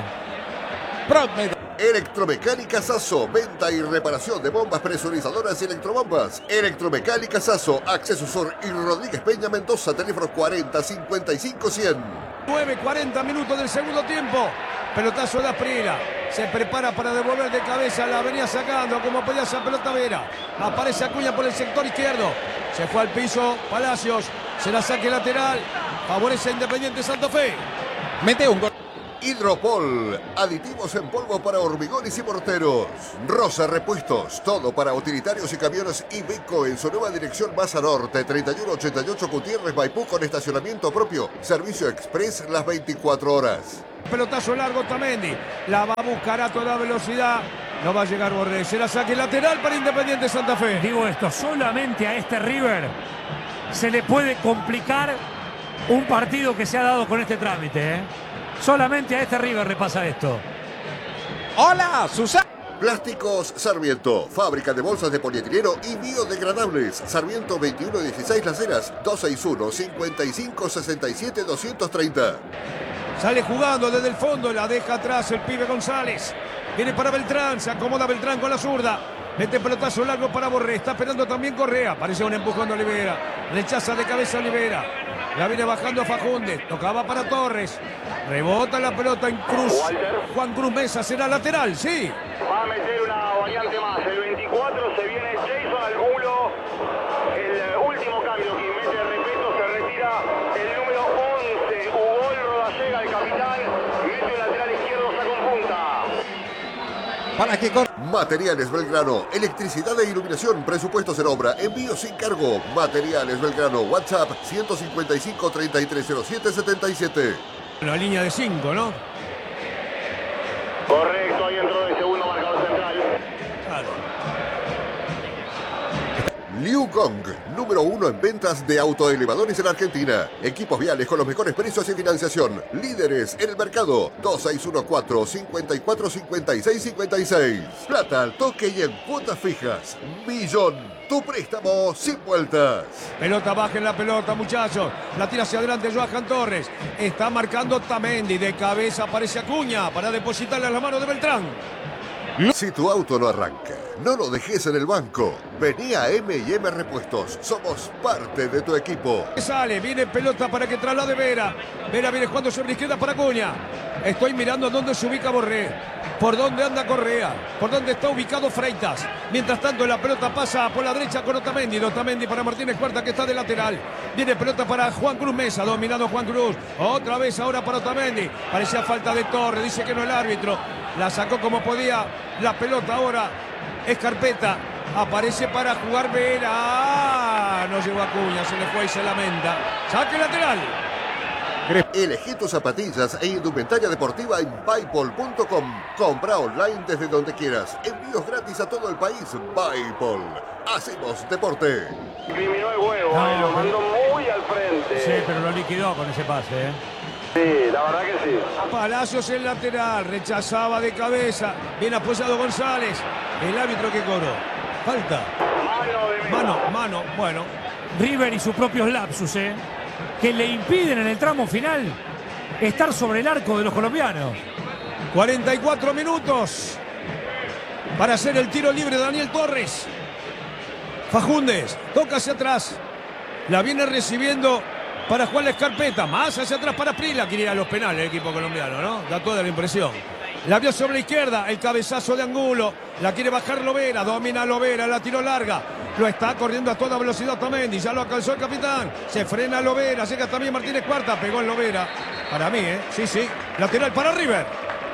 Electromecánica Sasso, venta y reparación de bombas presurizadoras y electrobombas. Electromecánica Sasso, Acceso Sur y Rodríguez Peña Mendoza, teléfono 40 55 100. 9:40 minutos del segundo tiempo. Pelotazo de Asprila. Se prepara para devolver de cabeza. La venía sacando como podía esa pelota Vera. Aparece Acuña por el sector izquierdo. Se fue al piso Palacios. Se la saque lateral. Favorece a Independiente Santa Fe. Mete un gol. Hidropol, aditivos en polvo para hormigones y morteros. Rosa Repuestos, todo para utilitarios y camiones Iveco en su nueva dirección Masa Norte, 3188 Gutiérrez Maipú con estacionamiento propio. Servicio express las 24 horas. Pelotazo largo Otamendi. La va a buscar a toda velocidad. No va a llegar Borré. Se la saque lateral para Independiente Santa Fe. Digo esto, solamente a este River se le puede complicar un partido que se ha dado con este trámite, ¿eh? Solamente a este River le pasa esto. Hola, Susana. Plásticos Sarmiento, fábrica de bolsas de polietileno y biodegradables. Sarmiento 2116 Las Heras, 261 55 67 230. Sale jugando desde el fondo, la deja atrás el pibe González. Viene para Beltrán, se acomoda Beltrán con la zurda. Mete pelotazo largo para Borré, está esperando también Correa. Parece un empujón de Olivera. Rechaza de cabeza Olivera. La viene bajando Fagundes, tocaba para Torres. Rebota la pelota en Cruz. Juan Cruz Mesa será lateral, sí. Va a meter una variante más. El 24 se viene Jason Angulo. El último cambio que mete respeto, se retira el número 11, Hugo Rodallega, el capitán. Mete el lateral izquierdo, saca un punta. Para que corra. Materiales Belgrano, electricidad e iluminación, presupuestos en obra, envío sin cargo. Materiales Belgrano, WhatsApp 155 3307 77. La línea de 5, ¿no? Correcto, ahí entró el segundo marcador central. Claro. Liu Gong, número 1 en ventas de autoelevadores en Argentina. Equipos viales con los mejores precios y financiación. Líderes en el mercado. 2614-545656. Plata al toque y en cuotas fijas. Millón. Tu préstamo sin vueltas. Pelota baja en la pelota, muchachos. La tira hacia adelante Johan Torres. Está marcando Otamendi. De cabeza aparece Acuña para depositarle a la mano de Beltrán. Si tu auto no arranca, no lo dejes en el banco. Vení a M&M Repuestos. Somos parte de tu equipo. Sale, viene pelota para que traslade Vera. Vera viene jugando sobre izquierda para Acuña. Estoy mirando dónde se ubica Borré. Por dónde anda Correa. Por dónde está ubicado Freitas. Mientras tanto la pelota pasa por la derecha con Otamendi. Otamendi para Martínez Cuarta que está de lateral. Viene pelota para Juan Cruz Mesa. Dominado Juan Cruz. Otra vez ahora para Otamendi. Parecía falta de Torre. Dice que no el árbitro. La sacó como podía. La pelota ahora es Carpeta. Aparece para jugar Vera. ¡Ah! No llegó Acuña. Se le fue y se lamenta. Saque lateral. Elegí tus zapatillas e indumentaria deportiva en Buypol.com. Compra online desde donde quieras. Envíos gratis a todo el país. Buypol. Hacemos deporte. Eliminó el huevo, lo mandó muy al frente. Sí, pero lo liquidó con ese pase, ¿eh? Sí, la verdad que sí. Palacios el lateral. Rechazaba de cabeza. Bien apoyado González. El árbitro que cobró. Falta. Mano. Bueno. River y sus propios lapsus, ¿eh? Que le impiden en el tramo final estar sobre el arco de los colombianos. 44 minutos para hacer el tiro libre de Daniel Torres. Fagundes toca hacia atrás. La viene recibiendo para Juan La Escarpeta. Más hacia atrás para Prila. Quiere ir a los penales el equipo colombiano, ¿no? Da toda la impresión. La vio sobre la izquierda. El cabezazo de Angulo. La quiere bajar Lovera. Domina Lovera. La tiró larga. Lo está corriendo a toda velocidad Otamendi. Ya lo alcanzó el capitán. Se frena Lovera. Llega también Martínez Cuarta. Pegó en Lovera. Para mí, ¿eh? Sí. Lateral para River.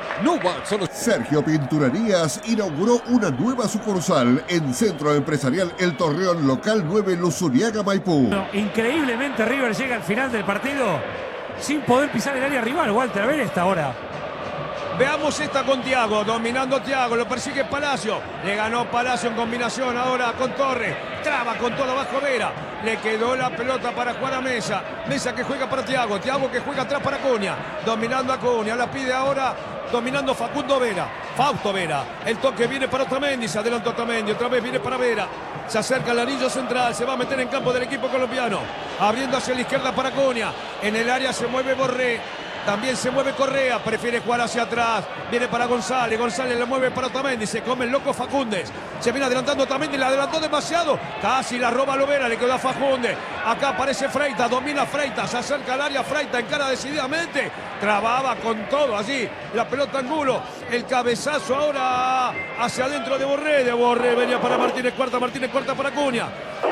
Sergio Pinturerías inauguró una nueva sucursal en Centro Empresarial El Torreón, local 9 Luzuriaga, Maipú. No, increíblemente River llega al final del partido sin poder pisar el área rival. Walter, a ver esta hora. Veamos esta con Thiago, dominando Thiago, lo persigue Palacio. Le ganó Palacio en combinación ahora con Torres. Traba con todo abajo Vera. Le quedó la pelota para jugar a Mesa. Mesa que juega para Thiago. Thiago que juega atrás para Acuña. Dominando Acuña. La pide ahora dominando Facundo Vera, Fausto Vera, el toque viene para Otamendi, se adelanta Otamendi, otra vez viene para Vera, se acerca al anillo central, se va a meter en campo del equipo colombiano, abriendo hacia la izquierda para Acuña, en el área se mueve Borré, también se mueve Correa, prefiere jugar hacia atrás, viene para González, González le mueve para Otamendi, se come el loco Facúndez, se viene adelantando Otamendi, le adelantó demasiado, casi la roba Lovera, le quedó a Facúndez, acá aparece Freitas, domina Freitas, se acerca al área Freitas, encara decididamente, trababa con todo allí, la pelota Angulo, el cabezazo ahora hacia adentro de Borré venía para Martínez Cuarta para Acuña.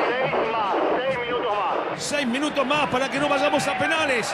6 minutos más para que no vayamos a penales.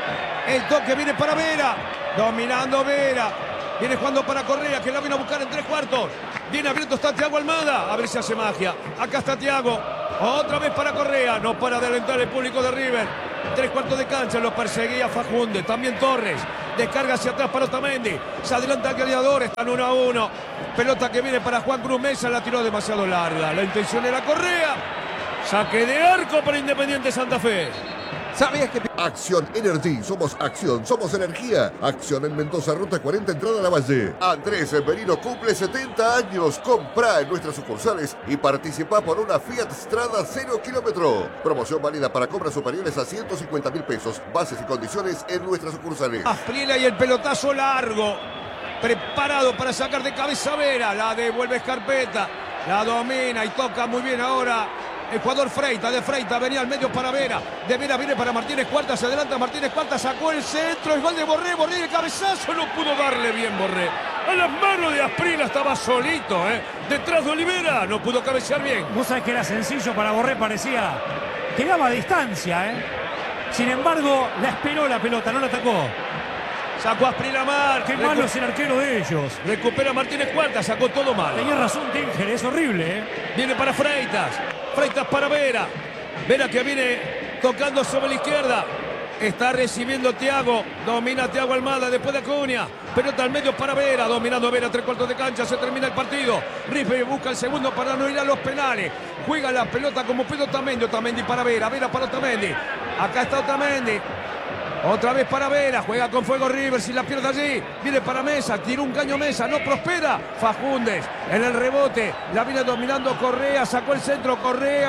El toque viene para Vera, dominando Vera, viene jugando para Correa, que la viene a buscar en 3/4. Viene abierto, está Thiago Almada, a ver si hace magia. Acá está Thiago, otra vez para Correa, no para de alentar el público de River. 3/4 de cancha, lo perseguía Facundo, también Torres. Descarga hacia atrás para Otamendi, se adelanta el Gladiador, están 1-1. Pelota que viene para Juan Cruz Mesa, la tiró demasiado larga. La intención era Correa. Saque de arco para Independiente Santa Fe. ¿Sabías que Acción Energy, somos acción, somos energía. Acción en Mendoza, ruta 40, entrada a la Valle. Andrés Merino cumple 70 años. Comprá en nuestras sucursales y participa por una Fiat Strada 0 kilómetro. Promoción válida para compras superiores a 150.000 pesos. Bases y condiciones en nuestras sucursales. Asprila y el pelotazo largo. Preparado para sacar de cabeza Vera. La devuelve Scarpetta. La domina y toca muy bien ahora el jugador Freitas. De Freitas venía al medio para Vera. De Vera viene para Martínez Cuarta. Se adelanta Martínez Cuarta. Sacó el centro. El gol de Borré. Borré de cabezazo. No pudo darle bien Borré. A las manos de Asprila estaba solito. Detrás de Olivera. No pudo cabecear bien. Vos sabés que era sencillo para Borré. Parecía que daba distancia. Sin embargo, la esperó la pelota. No la atacó. Sacó a Asprila mal. Qué malo es el arquero de ellos. Recupera Martínez Cuarta. Sacó todo mal. Tenía razón Tinger. Es horrible. Viene para Freitas. Freitas para Vera. Vera que viene tocando sobre la izquierda. Está recibiendo Thiago. Domina Thiago Almada después de Acuña. Pelota al medio para Vera. Dominando Vera, 3/4 de cancha. Se termina el partido. River busca el segundo para no ir a los penales. Juega la pelota como pide Otamendi. Otamendi para Vera. Vera para Otamendi. Acá está Otamendi. Otra vez para Vera, juega con fuego River, si la pierde allí, viene para Mesa, tiró un caño Mesa, no prospera, Facúndez en el rebote, la viene dominando Correa, sacó el centro Correa,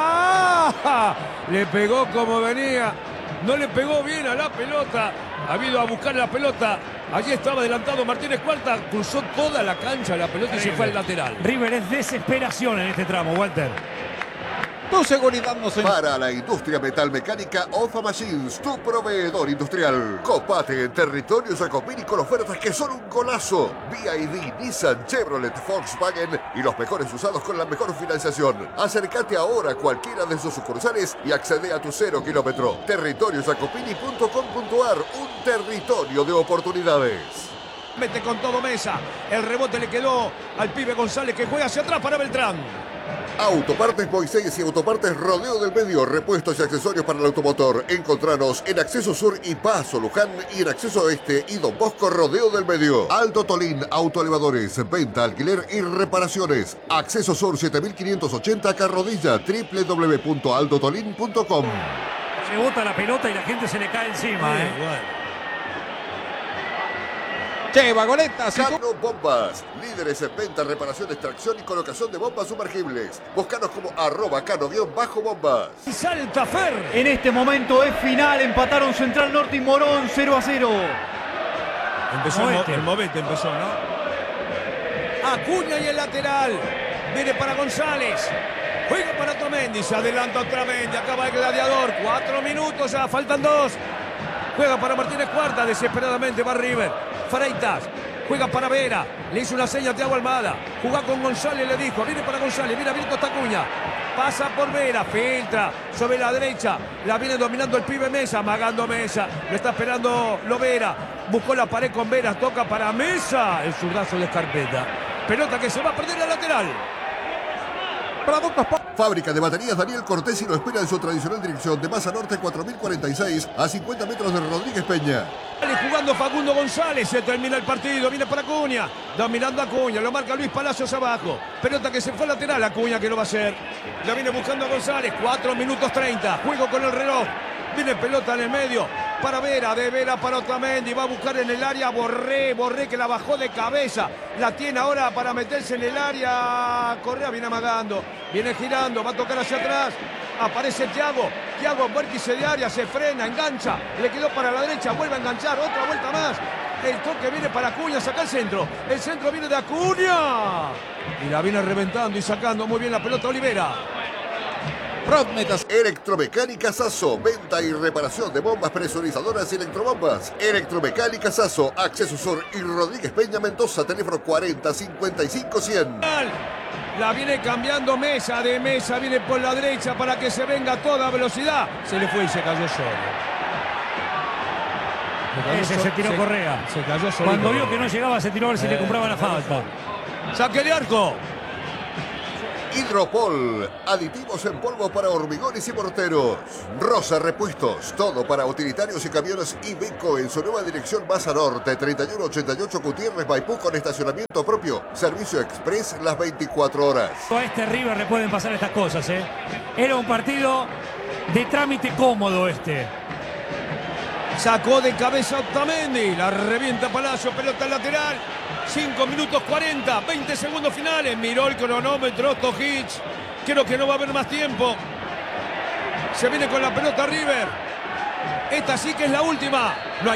¡ah! Le pegó como venía, no le pegó bien a la pelota, ha ido a buscar la pelota, allí estaba adelantado Martínez Cuarta, cruzó toda la cancha la pelota y se fue al lateral. River es desesperación en este tramo, Walter. tu seguridad nos Para la industria metalmecánica, OFA Machines, tu proveedor industrial. Copate en Territorio Jacopini con ofertas que son un golazo. BYD, Nissan, Chevrolet, Volkswagen y los mejores usados con la mejor financiación. Acércate ahora a cualquiera de sus sucursales y accede a tu 0 kilómetro. Territoriojacopini.com.ar, un territorio de oportunidades. Mete con todo Mesa. El rebote le quedó al pibe González que juega hacia atrás para Beltrán. Autopartes Moisés y Autopartes Rodeo del Medio. Repuestos y accesorios para el automotor. Encontranos en Acceso Sur y Paso Luján y en Acceso Oeste y Don Bosco Rodeo del Medio. Aldo Tolín Autoelevadores. Venta, alquiler y reparaciones. Acceso Sur 7580 Carrodilla. www.aldotolin.com. Se bota la pelota y la gente se le cae encima. Lleva goletas. Cano Bombas, líderes en venta, reparación, extracción y colocación de bombas sumergibles. Búscanos como @cano_bombas. Y salta Fer. En este momento es final, empataron Central Norte y Morón 0-0. Empezó el movete, empezó, ¿no? Acuña y el lateral. Viene para González. Juega para Otamendi. Se adelanta Otamendi. Acaba el Gladiador. 4 minutos ya, faltan 2. Juega para Martínez Cuarta. Desesperadamente va River. Freitas. Juega para Vera. Le hizo una seña a Thiago Almada. Jugá con González, le dijo. Viene para González. Mira, abierto está Acuña. Pasa por Vera. Filtra sobre la derecha. La viene dominando el pibe Mesa. Amagando Mesa. Lo está esperando Lovera. Buscó la pared con Vera. Toca para Mesa. El zurdazo de Scarpetta. Pelota que se va a perder al lateral. Fábrica de baterías Daniel Cortesi lo espera en su tradicional dirección de Masa Norte 4046 a 50 metros de Rodríguez Peña. Jugando Facundo González, se termina el partido, viene para Acuña, dominando Acuña, lo marca Luis Palacios abajo, pelota que se fue lateral, Acuña que lo va a hacer, la viene buscando González, 4 minutos 30, juego con el reloj, viene pelota en el medio, para Vera, de Vera para Otamendi, va a buscar en el área Borré que la bajó de cabeza, la tiene ahora para meterse en el área, Correa viene amagando, viene girando, va a tocar hacia atrás, aparece Thiago en vértice de área, se frena, engancha, le quedó para la derecha, vuelve a enganchar, otra vuelta más, el toque viene para Acuña, saca el centro viene de Acuña, y la viene reventando y sacando muy bien la pelota Olivera. Rodmetas. Electromecánica Sasso, venta y reparación de bombas presurizadoras y electrobombas. Electromecánica Sasso, Acceso Sur y Rodríguez Peña Mendoza, teléfono 40 55 100. La viene cambiando Mesa, de Mesa viene por la derecha para que se venga a toda velocidad. Se le fue y se cayó solo. Ese se tiró Correa. Se cayó solo. Cuando vio que no llegaba se tiró a ver si le compraba la falta. Saque de arco. Hidropol, aditivos en polvo para hormigones y morteros. Rosa Repuestos, todo para utilitarios y camiones Iveco en su nueva dirección Baza Norte, 3188 Gutiérrez, Maipú, con estacionamiento propio. Servicio express las 24 horas. A este River le pueden pasar estas cosas, ¿eh? Era un partido de trámite cómodo este. Sacó de cabeza Otamendi, la revienta Palacio, pelota lateral. 5 minutos 40, 20 segundos finales. Miró el cronómetro Stojic. Creo que no va a haber más tiempo. Se viene con la pelota River. Esta sí que es la última. No hay